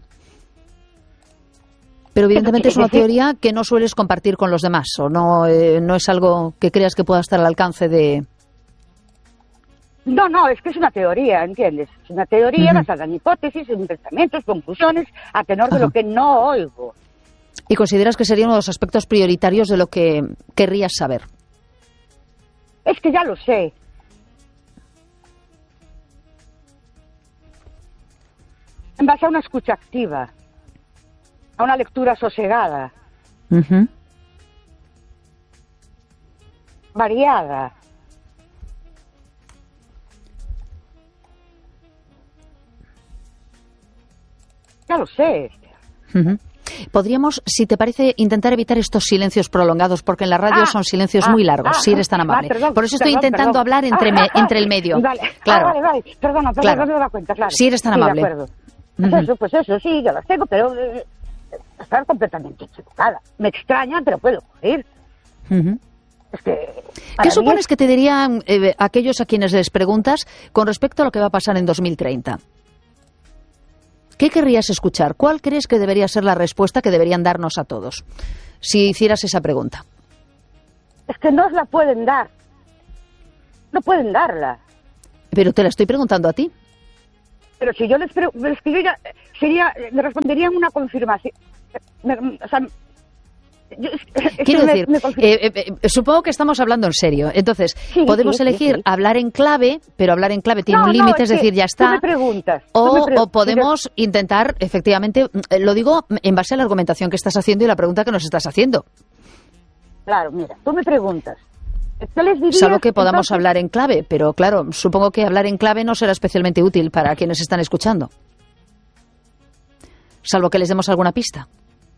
Pero evidentemente es una teoría que no sueles compartir con los demás, o no, eh, no es algo que creas que pueda estar al alcance de... No, no, es que es una teoría, ¿entiendes? Es una teoría uh-huh. basada en hipótesis, en pensamientos, conclusiones, a tenor de uh-huh. lo que no oigo. ¿Y consideras que sería uno de los aspectos prioritarios de lo que querrías saber? Es que ya lo sé. En base a una escucha activa, a una lectura sosegada, uh-huh. variada. Ya lo sé. Uh-huh. Podríamos, si te parece, intentar evitar estos silencios prolongados, porque en la radio ah, son silencios ah, muy largos, ah, si eres tan amable. Ah, perdón, Por eso estoy perdón, intentando perdón. hablar entre, me, entre el medio. Vale. Claro. Ah, vale, vale. Perdona, perdona, claro. no me he dado cuenta, claro. Si eres tan sí, amable. De acuerdo. Pues uh-huh. eso, pues eso, sí, yo las tengo, pero eh, estar completamente equivocada. Me extraña, pero puedo ocurrir. Uh-huh. Es que... ¿Qué supones es... que te dirían eh, aquellos a quienes les preguntas con respecto a lo que va a pasar en dos mil treinta? ¿Qué querrías escuchar? ¿Cuál crees que debería ser la respuesta que deberían darnos a todos si hicieras esa pregunta? Es que no os la pueden dar. no pueden darla. Pero te la estoy preguntando a ti. Pero si yo les pregunto, es que yo ya, sería, me responderían una confirmación. Me, o sea, yo, es, Quiero me, decir, me eh, eh, supongo que estamos hablando en serio. Entonces, sí, podemos sí, elegir sí, sí. hablar en clave, pero hablar en clave tiene no, un límite, no, es es decir, ya está. Tú me preguntas, o, tú me pre o podemos intentar, efectivamente, lo digo en base a la argumentación que estás haciendo y la pregunta que nos estás haciendo. Claro, mira, tú me preguntas. ¿Qué les dirías, Salvo que podamos entonces? hablar en clave, pero claro, supongo que hablar en clave no será especialmente útil para quienes están escuchando. Salvo que les demos alguna pista.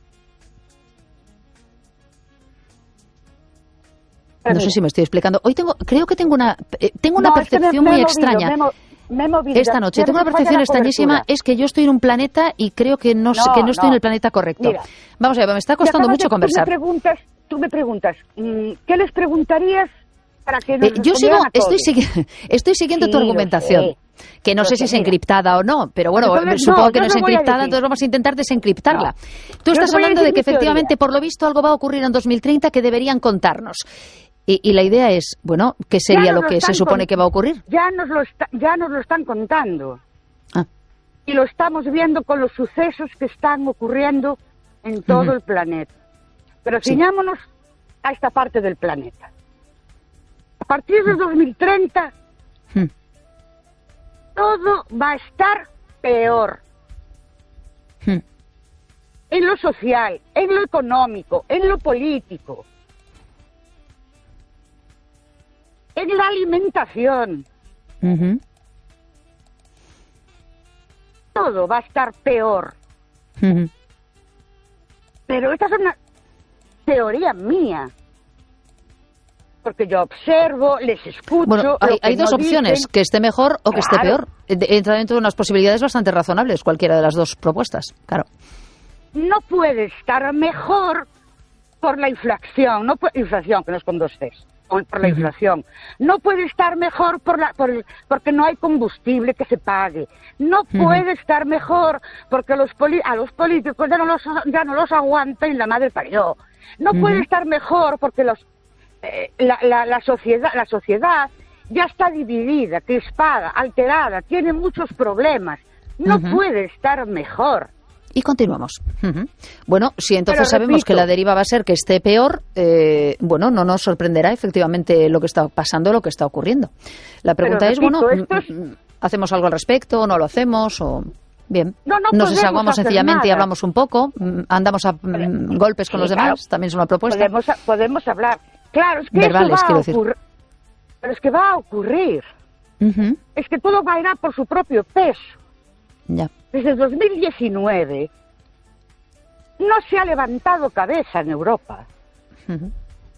No sé si me estoy explicando. Hoy tengo, creo que tengo una, eh, tengo una no, percepción es que me, muy me extraña. Movido, me, me he movido, Esta noche ya tengo una me falla percepción la extrañísima, cobertura. es que yo estoy en un planeta y creo que no, No, que no estoy no. en el planeta correcto. Mira, Vamos a ver, me está costando mucho de, conversar. Tú me preguntas, tú me preguntas mm, ¿qué les preguntarías para que nos Eh, yo sigo, respondieran a todos? estoy, segui estoy siguiendo Sí, tu lo argumentación. sé. Que no Lo sé sé, si es mira. encriptada o no, pero bueno, Entonces, supongo no, que yo no es os lo voy a encriptada, decir. entonces vamos a intentar desencriptarla. No. Tú Yo estás os voy a hablando de decir que mi teoría. efectivamente, por lo visto, algo va a ocurrir en dos mil treinta que deberían contarnos. Y, y la idea es, bueno, ¿qué Ya sería nos lo que se están supone con- que va a ocurrir? Ya nos lo, está- ya nos lo están contando. Ah, Y lo estamos viendo con los sucesos que están ocurriendo en todo Ujú. el planeta. Pero Sí. ciñámonos a esta parte del planeta. A partir del dos mil treinta, hmm, todo va a estar peor. hmm, En lo social, en lo económico, en lo político, en la alimentación. ujú, Todo va a estar peor. ujú. Pero esta es una teoría mía. Porque yo observo, les escucho. Bueno, lo hay, que hay dos no opciones, dicen. que esté mejor o que esté Claro. peor. Eh, de- Entra dentro de unas posibilidades bastante razonables, cualquiera de las dos propuestas, claro. No puede estar mejor por la inflación, no pu- inflación, que no es con dos Cs, con- por la Ujú. inflación. No puede estar mejor por la, por el- porque no hay combustible que se pague. No Ujú. puede estar mejor porque los poli- a los políticos ya no los, ya no los aguanta y la madre parió. No Ujú. puede estar mejor porque los, eh, la, la, la sociedad, la sociedad ya está dividida, crispada, alterada, tiene muchos problemas. No Ujú. puede estar mejor. Y continuamos. Ujú. Bueno, si entonces Pero sabemos repito. que la deriva va a ser que esté peor, eh, bueno, no nos sorprenderá efectivamente lo que está pasando, lo que está ocurriendo. La pregunta Pero es, repito, bueno, esto es- mm, ¿hacemos algo al respecto? ¿No lo hacemos? O bien, No, no nos podemos desahogamos hacer sencillamente y nada. hablamos un poco, mm, andamos a mm, golpes con Sí, los claro. demás, también es una propuesta. Podemos, podemos hablar. Claro, es que Verbales, eso va quiero a decir. ocurrir. Pero es que va a ocurrir. Ujú, Es que todo va a ir a por su propio peso. ya. Desde dos mil diecinueve no se ha levantado cabeza en Europa, Ujú,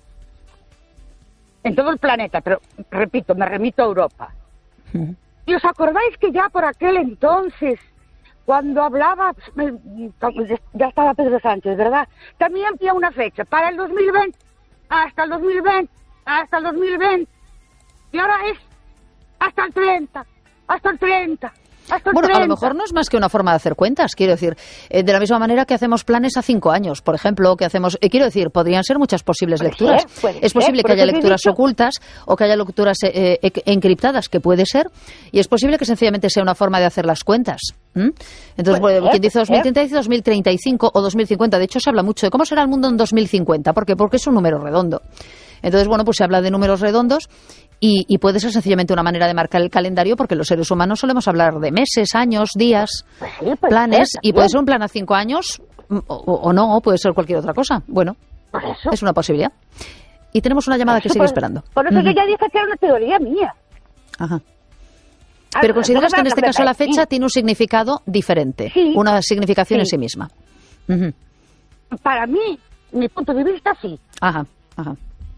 en todo el planeta, pero repito, me remito a Europa. ujú. ¿Y os acordáis que ya por aquel entonces, cuando hablaba, me- ya estaba Pedro Sánchez, ¿verdad? También había una fecha, para el dos mil veinte, hasta el dos mil veinte, hasta el dos mil veinte, y ahora es hasta el treinta, hasta el treinta, hasta el Bueno, a treinta. lo mejor no es más que una forma de hacer cuentas, quiero decir, eh, de la misma manera que hacemos planes a cinco años, por ejemplo, que hacemos, eh, quiero decir, podrían ser muchas posibles Puede lecturas. ser, puede Es ser, posible por que haya eso os he lecturas dicho. ocultas o que haya lecturas eh, eh, encriptadas, que puede ser, y es posible que sencillamente sea una forma de hacer las cuentas. ¿m? Entonces, Puede bueno, ser, quien dice puede dos mil treinta dice dos mil treinta y cinco o dos mil cincuenta. De hecho, se habla mucho de cómo será el mundo en dos mil cincuenta. ¿Por qué? Porque es un número redondo. Entonces, bueno, pues se habla de números redondos y, y puede ser sencillamente una manera de marcar el calendario porque los seres humanos solemos hablar de meses, años, días, Pues sí, puede planes, ser y puede también. ser un plan a cinco años o, o- o no, o puede ser cualquier otra cosa. Bueno, Por eso. es una posibilidad. Y tenemos una llamada que Por sigue eso, esperando. Por eso yo Ujú. ya dije que era una teoría mía. Ajá. Ah, Pero consideras no que en me este hablas caso de la país. fecha tiene un significado diferente, Sí. una significación en Sí. sí misma. Ujú. Para mí, mi punto de vista, sí. Ajá, ajá.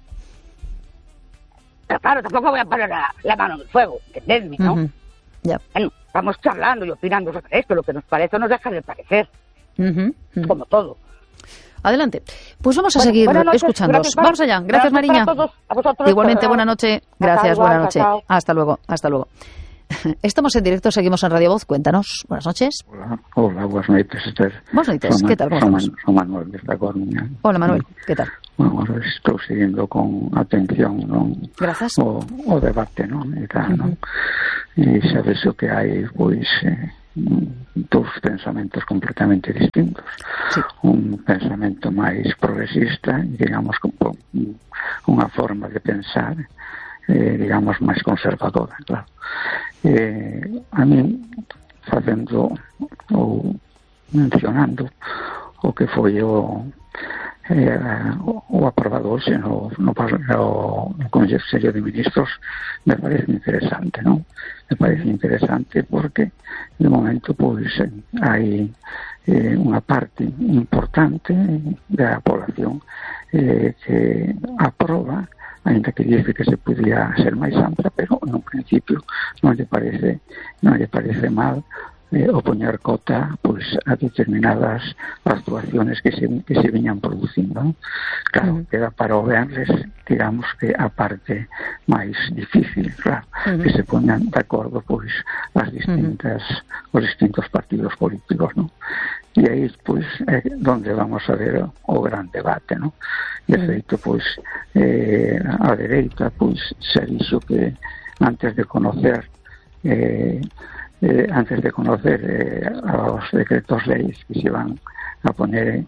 Pero claro, tampoco voy a poner la, la mano en el fuego, entendedme, ¿no? Ujú. Ya. Bueno, vamos charlando y opinando sobre esto, lo que nos parece o nos deja de parecer, Ujú, ujú. como todo. Adelante. Pues vamos a Bueno, seguir buenas noches, escuchándoos. gracias, Mar. Vamos allá. Gracias, Gracias Mariña. para todos, a vosotros, Igualmente, por- buena noche. Hasta Gracias, igual, buena noche. chao. Hasta luego, hasta luego. Estamos en directo, seguimos en Radio Voz. Cuéntanos. Buenas noches. Hola, hola, buenas noches, Esther. Buenas noches, Soy ¿qué tal? ¿Cómo soy estamos? Man- soy Manuel, desde A Coruña. Hola, Manuel. ¿Qué tal? bueno, estou seguindo con atención, non? Grazas. O, o debate, non? E tal, non? E sabes o que hai, pois, eh, dous pensamentos completamente distintos. Sí. Un pensamento máis progresista, digamos, con unha forma de pensar, eh, digamos, máis conservadora, claro. Eh, a mí, facendo ou mencionando o que foi o eh, o aprobado hoxe no, no, no, no Consello de Ministros, me parece interesante, non? Me parece interesante porque de momento pois hai eh, unha parte importante da población eh, que aproba, ainda que dice que se podía ser máis ampla, pero en un principio non lle parece non lle parece mal eh, o poñer cota pois a determinadas actuaciones que se, que se viñan producindo. Claro, uh-huh. queda para o venres, digamos que a parte máis difícil, claro, uh-huh. que se poñan de acordo pois as distintas uh-huh. os distintos partidos políticos, non? E aí, pois, é onde vamos a ver o, o gran debate, non? De feito, pois, eh, a dereita, pois, se dixo que antes de conocer eh, eh, antes de conocer eh, os decretos leis que se van a poner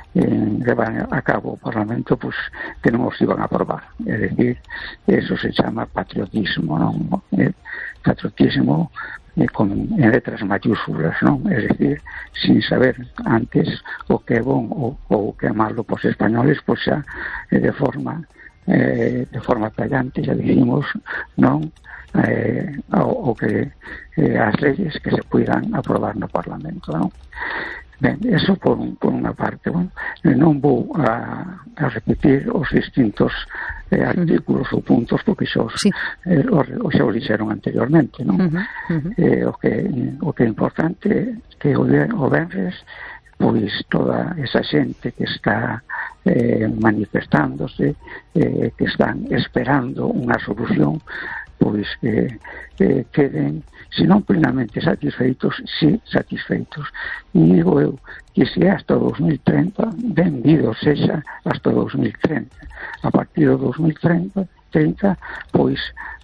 en llevar a cabo o Parlamento, pois, que non os iban a aprobar. É dicir, eso se chama patriotismo, non? Eh, patriotismo eh, con, en letras mayúsculas, non? É dicir, sin saber antes o que é bon ou o que é malo pos españoles, pois xa eh, de forma eh, de forma tallante, xa dicimos, non? Eh, o, o que eh, as leyes que se puidan aprobar no Parlamento, non? Ben, eso por, un, por unha parte. Bueno, non vou a, a repetir os distintos eh, artículos uh-huh. ou puntos porque xos, sí. eh, o, o xa o dixeron anteriormente, non? Uh-huh. Uh-huh. Eh, o, que, o que é importante que o, o venres pois toda esa xente que está eh, manifestándose, eh, que están esperando unha solución, pois que eh, queden, se non plenamente satisfeitos, si satisfeitos. E digo eu que se hasta o dos mil treinta, benvido sexa hasta o dos mil treinta. A partir do dos mil treinta, treinta, pois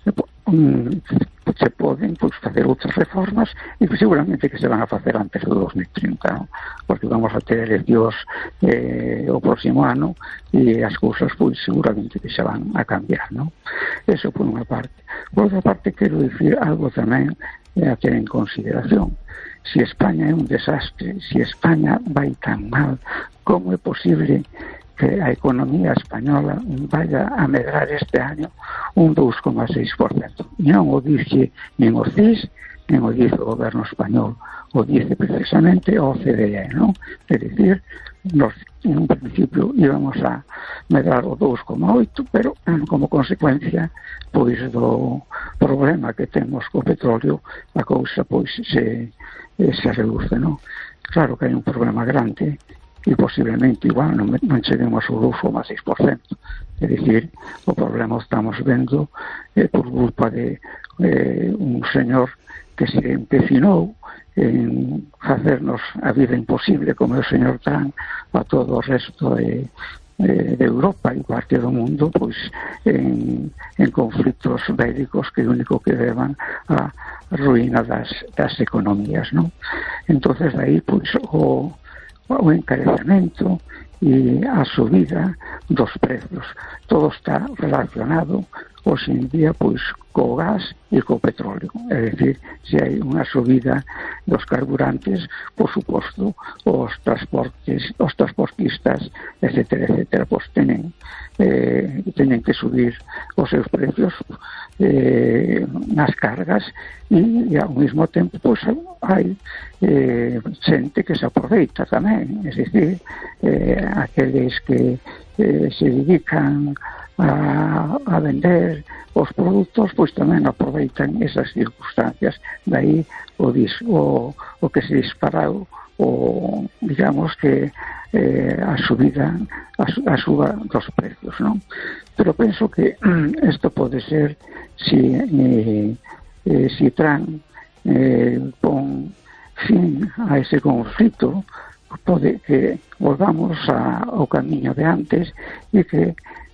um, se poden pois, facer outras reformas e que seguramente que se van a facer antes do dos mil trinta, non? Porque vamos a ter eleccións eh, o próximo ano e as cousas pois seguramente que xa van a cambiar, non? Eso por unha parte. Por outra parte, quero dicir algo tamén a ter en consideración. Si España é un desastre, si España vai tan mal, como é posible que a economía española vaya a medrar este año un dous coma seis por cento? Non o dice nin o C I S, nin o dice o goberno español, o dice precisamente o O C D E, non? É dicir, nos, en un principio íbamos a medrar o dous coma oito, pero como consecuencia pois do problema que temos co petróleo, a cousa pois se, se reduce, non? Claro que hai un problema grande e posiblemente igual non, non cheguemos ao dous coma seis por cento. É dicir, o problema estamos vendo eh, por culpa de eh, un señor que se empecinou en facernos a vida imposible, como é o señor Trump, a todo o resto de, de, de Europa e parte do mundo, pois en, en conflitos bélicos que o único que levan a ruína das, das economías, non? Entonces aí, pois, o o encarecemento e a subida dos precios. Todo está relacionado hoxe en día pois co gas e co petróleo. É dicir, se hai unha subida dos carburantes, por suposto, os transportes, os transportistas, etcétera, etcétera, pois tenen eh, tenen que subir os seus precios eh, nas cargas e, e ao mesmo tempo pois hai eh, xente que se aproveita tamén, é dicir, eh, aqueles que eh, se dedican a, a vender os produtos, pois tamén aproveitan esas circunstancias. Daí o, dis, o, o que se disparou o, digamos que eh, a subida a, a suba dos precios, non? Pero penso que isto pode ser si eh, eh, si Trump eh, pon fin a ese conflito, pode que volvamos a, ao camiño de antes e que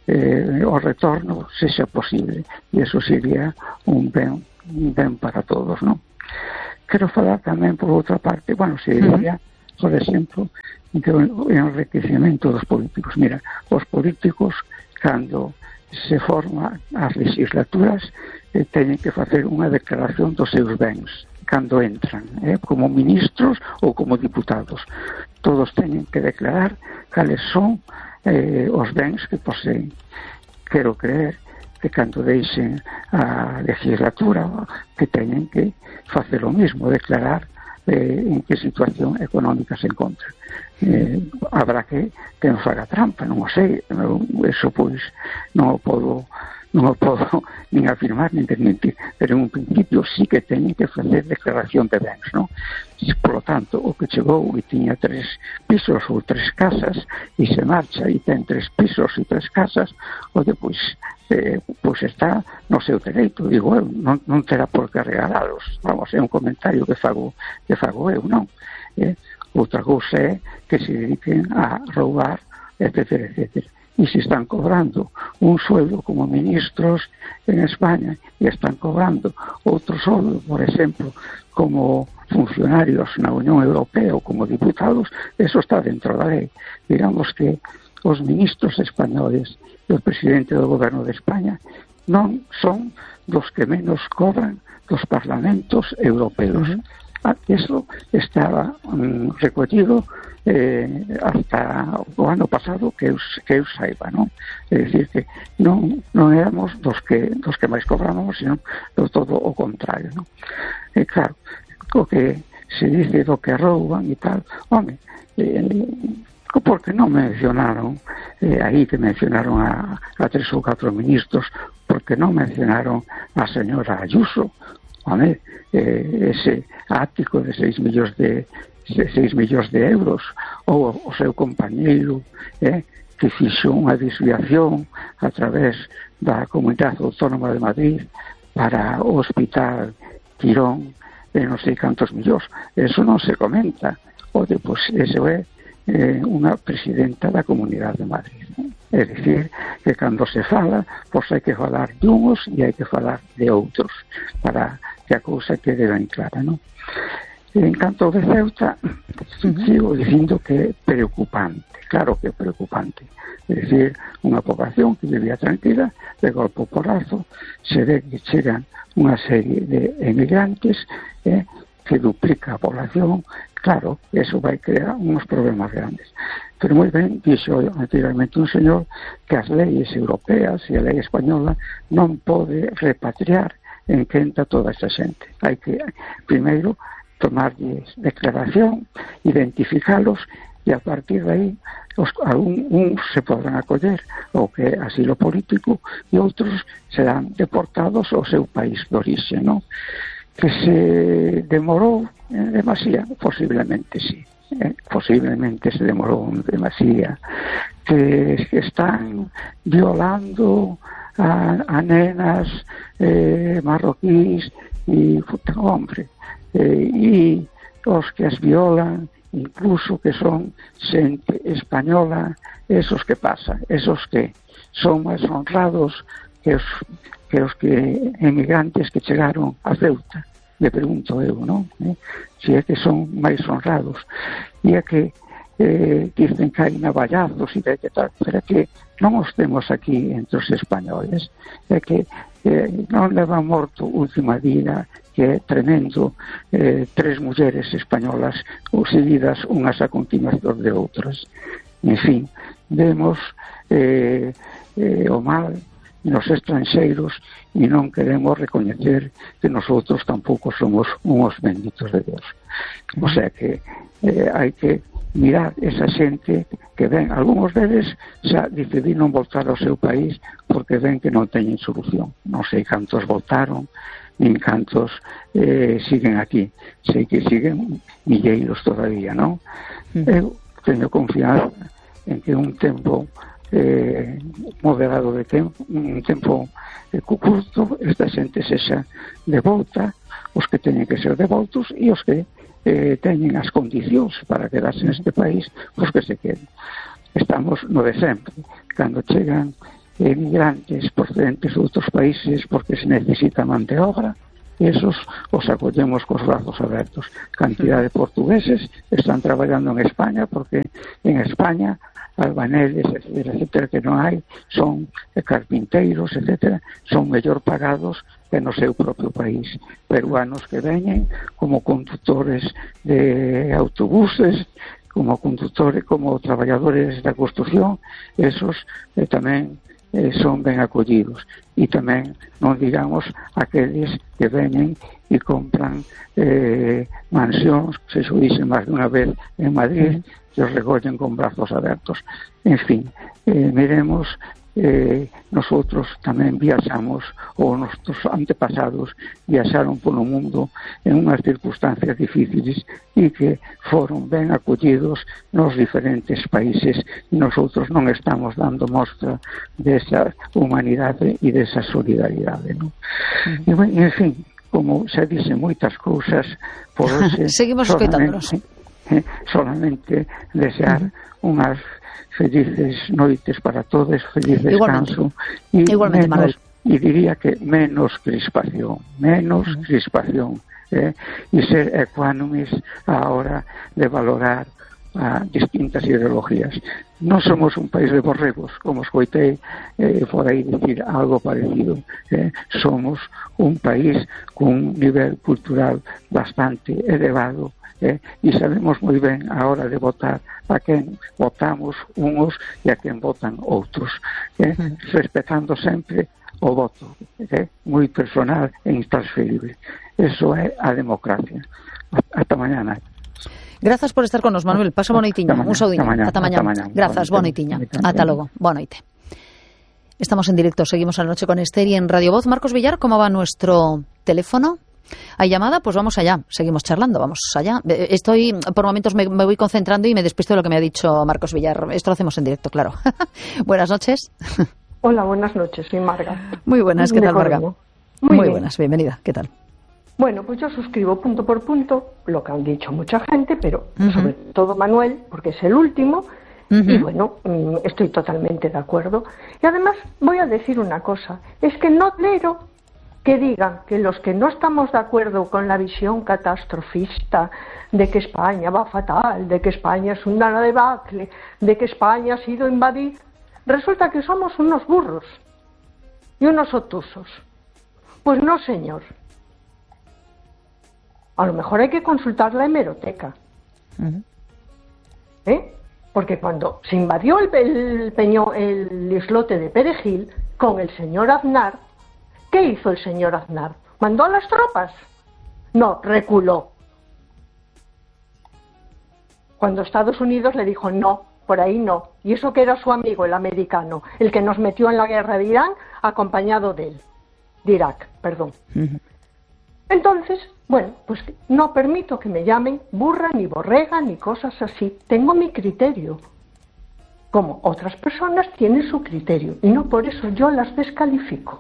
eh, o retorno sexa posible, e eso sería un ben, un ben para todos, non? Quero falar tamén por outra parte, bueno, sería, por exemplo, do enriquecemento dos políticos. Mira, os políticos, cando se forma as legislaturas, eh, teñen que facer unha declaración dos seus bens cando entran, eh, como ministros ou como diputados. Todos teñen que declarar cales son eh, os bens que poseen. Quero creer que cando deixen a legislatura que teñen que facer o mismo, declarar eh, en que situación económica se encontra. Eh, habrá que quen faga trampa, non o sei, eso pois non o podo non o podo nin afirmar nin desmentir, pero en un principio sí que teñen que facer declaración de bens, non? Por lo tanto, o que chegou e tiña tres pisos ou tres casas e se marcha e ten tres pisos e tres casas, o que pois eh, pois está no seu dereito, digo eu, non, non terá por que regalalos, vamos, é un comentario que fago, que fago eu, non? Eh, outra cousa é que se dediquen a roubar, etcétera, etcétera. E se están cobrando un sueldo como ministros en España e están cobrando outro sueldo, por exemplo, como funcionarios na Unión Europea ou como diputados, eso está dentro da lei. Digamos que os ministros españoles e o presidente do goberno de España non son dos que menos cobran dos parlamentos europeos. Eso estaba um, recollido eh, hasta o ano pasado que eu, que eu saiba, non? É dicir que non, non éramos dos que, dos que máis cobramos, sino do todo o contrario, non? E claro, o que se dice do que rouban e tal, home, eh, porque non mencionaron eh, aí que mencionaron a, a tres ou catro ministros, porque non mencionaron a señora Ayuso, home, eh, ese ático de seis millóns de seis millóns de euros, ou o seu compañeiro eh, que fixo unha desviación a través da Comunidade Autónoma de Madrid para o Hospital Quirón de non sei cantos millóns. Eso non se comenta. O de, pois, eso é eh, unha presidenta da Comunidade de Madrid, non? É dicir, que cando se fala, pois hai que falar de uns e hai que falar de outros para que a cousa quede ben clara, non? En canto de Ceuta, sigo dicindo que é preocupante, claro que é preocupante. É dicir, unha población que vivía tranquila, de golpe o porrazo, se ve que chegan unha serie de emigrantes eh, que duplica a población. Claro, eso vai crear uns problemas grandes. Pero moi ben, dixo anteriormente un señor que as leis europeas e a lei española non pode repatriar en quenta toda esa xente. Hai que, primeiro, tomarlles declaración, identificalos e a partir de aí os, algún, uns se podrán acoller o que é asilo político e outros serán deportados ao seu país de orixe, non? Que se demorou demasiado, posiblemente sí, eh, posiblemente se demorou demasiado, que están violando a, a nenas eh, marroquíes e, hombre, eh, e os que as violan, incluso que son xente española, esos que pasa, esos que son máis honrados que os que os que emigrantes que chegaron a Ceuta, le pregunto eu, non? Eh? Se é que son máis honrados, e é que eh, dicen que hai navallazos e de que tal, pero é que non os temos aquí entre os españoles, é que eh, non leva morto última vida, que é tremendo, eh, tres mulleres españolas seguidas unhas a continuación de outras. En fin, vemos eh, eh, o mal nos estranxeiros e non queremos recoñecer que nosotros tampouco somos uns benditos de Deus. O sea que eh, hai que mirar esa xente que ven, algúns deles xa decidiron voltar ao seu país porque ven que non teñen solución. Non sei cantos voltaron, nin cantos eh, siguen aquí. Sei que siguen milleiros todavía, non? Mm. Eu teño confianza en que un tempo eh, moderado de tempo, un tempo eh, curto, esta xente sexa de volta, os que teñen que ser devoltos e os que eh, teñen as condicións para quedarse neste país, pois que se queden. Estamos no de sempre, cando chegan emigrantes procedentes de outros países porque se necesita man de obra, esos os acollemos cos brazos abertos. Cantidad de portugueses están traballando en España porque en España albaneles, etcétera, etcétera, que non hai, son carpinteiros, etcétera, son mellor pagados que no seu propio país. Peruanos que veñen como conductores de autobuses, como conductores, como traballadores da construción, esos eh, tamén eh, son ben acollidos. E tamén, non digamos, aqueles que veñen e compran eh, mansións, se xo dice máis dunha vez en Madrid, que os recollen con brazos abertos. En fin, eh, miremos, eh, nosotros tamén viaxamos, ou nosos antepasados viaxaron polo mundo en unhas circunstancias difíciles e que foron ben acollidos nos diferentes países, e nosotros non estamos dando mostra desa humanidade e desa solidaridade, non? Uh-huh. E, en fin, como se dicen moitas cousas, por hoxe seguimos escoitándonos. Eh, solamente desear uh-huh. unhas felices noites para todos, feliz descanso e menos, e diría que menos crispación, menos uh-huh. crispación, eh, e ser ecuánimes a hora de valorar a distintas ideologías. Non somos un país de borregos, como escoitei eh, por aí dicir algo parecido. Eh, somos un país con un nivel cultural bastante elevado, eh, e sabemos moi ben a hora de votar a quen votamos unos e a quen votan outros, eh, respetando sempre o voto, eh, moi personal e intransferible. Eso é a democracia. Hasta mañana. Grazas por estar con nos, Manuel. Pasa boa noitiña. Un saudiño. Ata mañá. Grazas, boa noitiña. Ata logo. Boa noite. Estamos en directo, seguimos a la noche con Esther y en Radio Voz. Marcos Villar, ¿cómo va nuestro teléfono? ¿Hay llamada? Pues vamos allá, seguimos charlando, vamos allá. Estoy, por momentos me, me voy concentrando y me despisto de lo que me ha dicho Marcos Villar. Esto lo hacemos en directo, claro. Buenas noches. Hola, buenas noches, soy Marga. Muy buenas, ¿qué tal, Marga? Muy, Muy buenas, bienvenida, ¿qué tal? Bueno, pues yo suscribo punto por punto lo que han dicho mucha gente, pero uh-huh. sobre todo Manuel, porque es el último, uh-huh. y bueno, estoy totalmente de acuerdo. Y además voy a decir una cosa, es que no tolero que digan que los que no estamos de acuerdo con la visión catastrofista de que España va fatal, de que España es una debacle, de que España ha sido invadida, resulta que somos unos burros y unos obtusos. Pues no, señor. A lo mejor hay que consultar la hemeroteca. Uh-huh. ¿Eh? Porque cuando se invadió el, el, peño, el islote de Perejil con el señor Aznar, ¿qué hizo el señor Aznar? ¿Mandó a las tropas? No, reculó. Cuando Estados Unidos le dijo no, por ahí no. Y eso que era su amigo, el americano, el que nos metió en la guerra de Irán, acompañado de él. De Irak, perdón. Uh-huh. Entonces, bueno, pues no permito que me llamen burra, ni borrega, ni cosas así. Tengo mi criterio. Como otras personas tienen su criterio. Y no por eso yo las descalifico.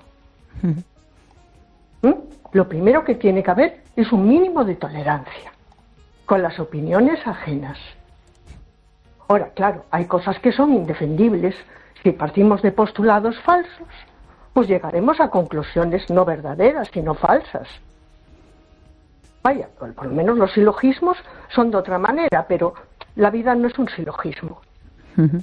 ¿Mm? Lo primero que tiene que haber es un mínimo de tolerancia con las opiniones ajenas. Ahora, claro, hay cosas que son indefendibles. Si partimos de postulados falsos, pues llegaremos a conclusiones no verdaderas, sino falsas. Vaya, por lo menos los silogismos son de otra manera, pero la vida no es un silogismo. Uh-huh.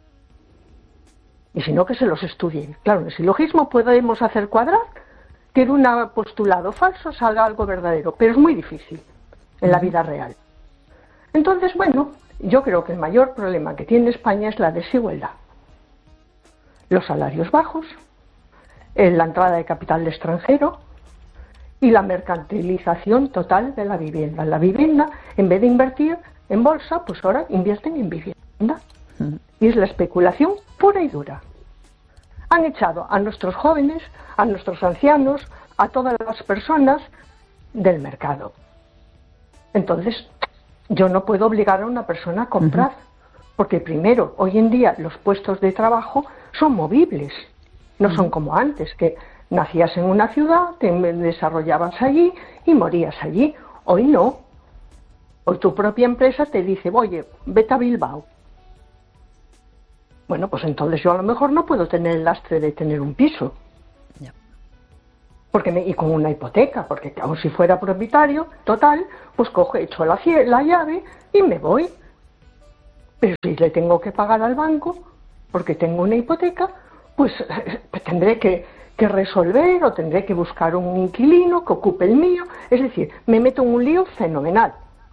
Y sino que se los estudien. Claro, en el silogismo podemos hacer cuadrar que de un postulado falso salga algo verdadero, pero es muy difícil en la vida real. Entonces, bueno, yo creo que el mayor problema que tiene España es la desigualdad. Los salarios bajos, la entrada de capital extranjero y la mercantilización total de la vivienda. La vivienda, en vez de invertir en bolsa, pues ahora invierten en vivienda. Y es la especulación pura y dura. Han echado a nuestros jóvenes, a nuestros ancianos, a todas las personas del mercado. Entonces, yo no puedo obligar a una persona a comprar, uh-huh. porque primero, hoy en día, los puestos de trabajo son movibles. No uh-huh. son como antes, que nacías en una ciudad, te desarrollabas allí y morías allí. Hoy no. O tu propia empresa te dice, oye, vete a Bilbao. Bueno, pues entonces yo a lo mejor no puedo tener el lastre de tener un piso. Yeah. Porque me, y con una hipoteca, porque aun si fuera propietario, total, pues coge, echo la, la llave y me voy. Pero si le tengo que pagar al banco, porque tengo una hipoteca, pues, pues tendré que, que resolver o tendré que buscar un inquilino que ocupe el mío. Es decir, me meto en un lío fenomenal,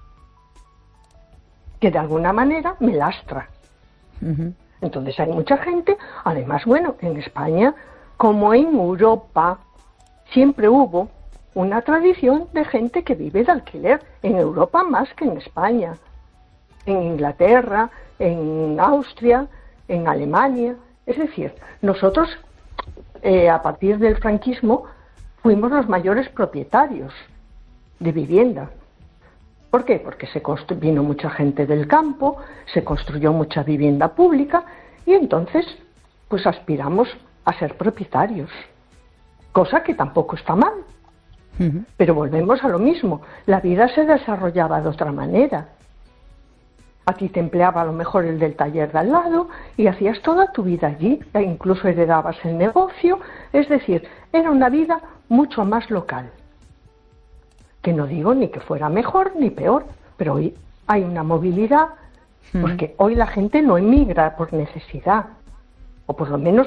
que de alguna manera me lastra. Uh-huh. Entonces hay mucha gente, además, bueno, en España, como en Europa, siempre hubo una tradición de gente que vive de alquiler, en Europa más que en España, en Inglaterra, en Austria, en Alemania. Es decir, nosotros, eh, a partir del franquismo, fuimos los mayores propietarios de vivienda. ¿Por qué? Porque se constru- vino mucha gente del campo, se construyó mucha vivienda pública y entonces pues aspiramos a ser propietarios, cosa que tampoco está mal. Uh-huh. Pero volvemos a lo mismo, la vida se desarrollaba de otra manera. A ti te empleaba a lo mejor el del taller de al lado y hacías toda tu vida allí, e incluso heredabas el negocio, es decir, era una vida mucho más local. Que no digo ni que fuera mejor ni peor, pero hoy hay una movilidad, porque hoy la gente no emigra por necesidad, o por lo menos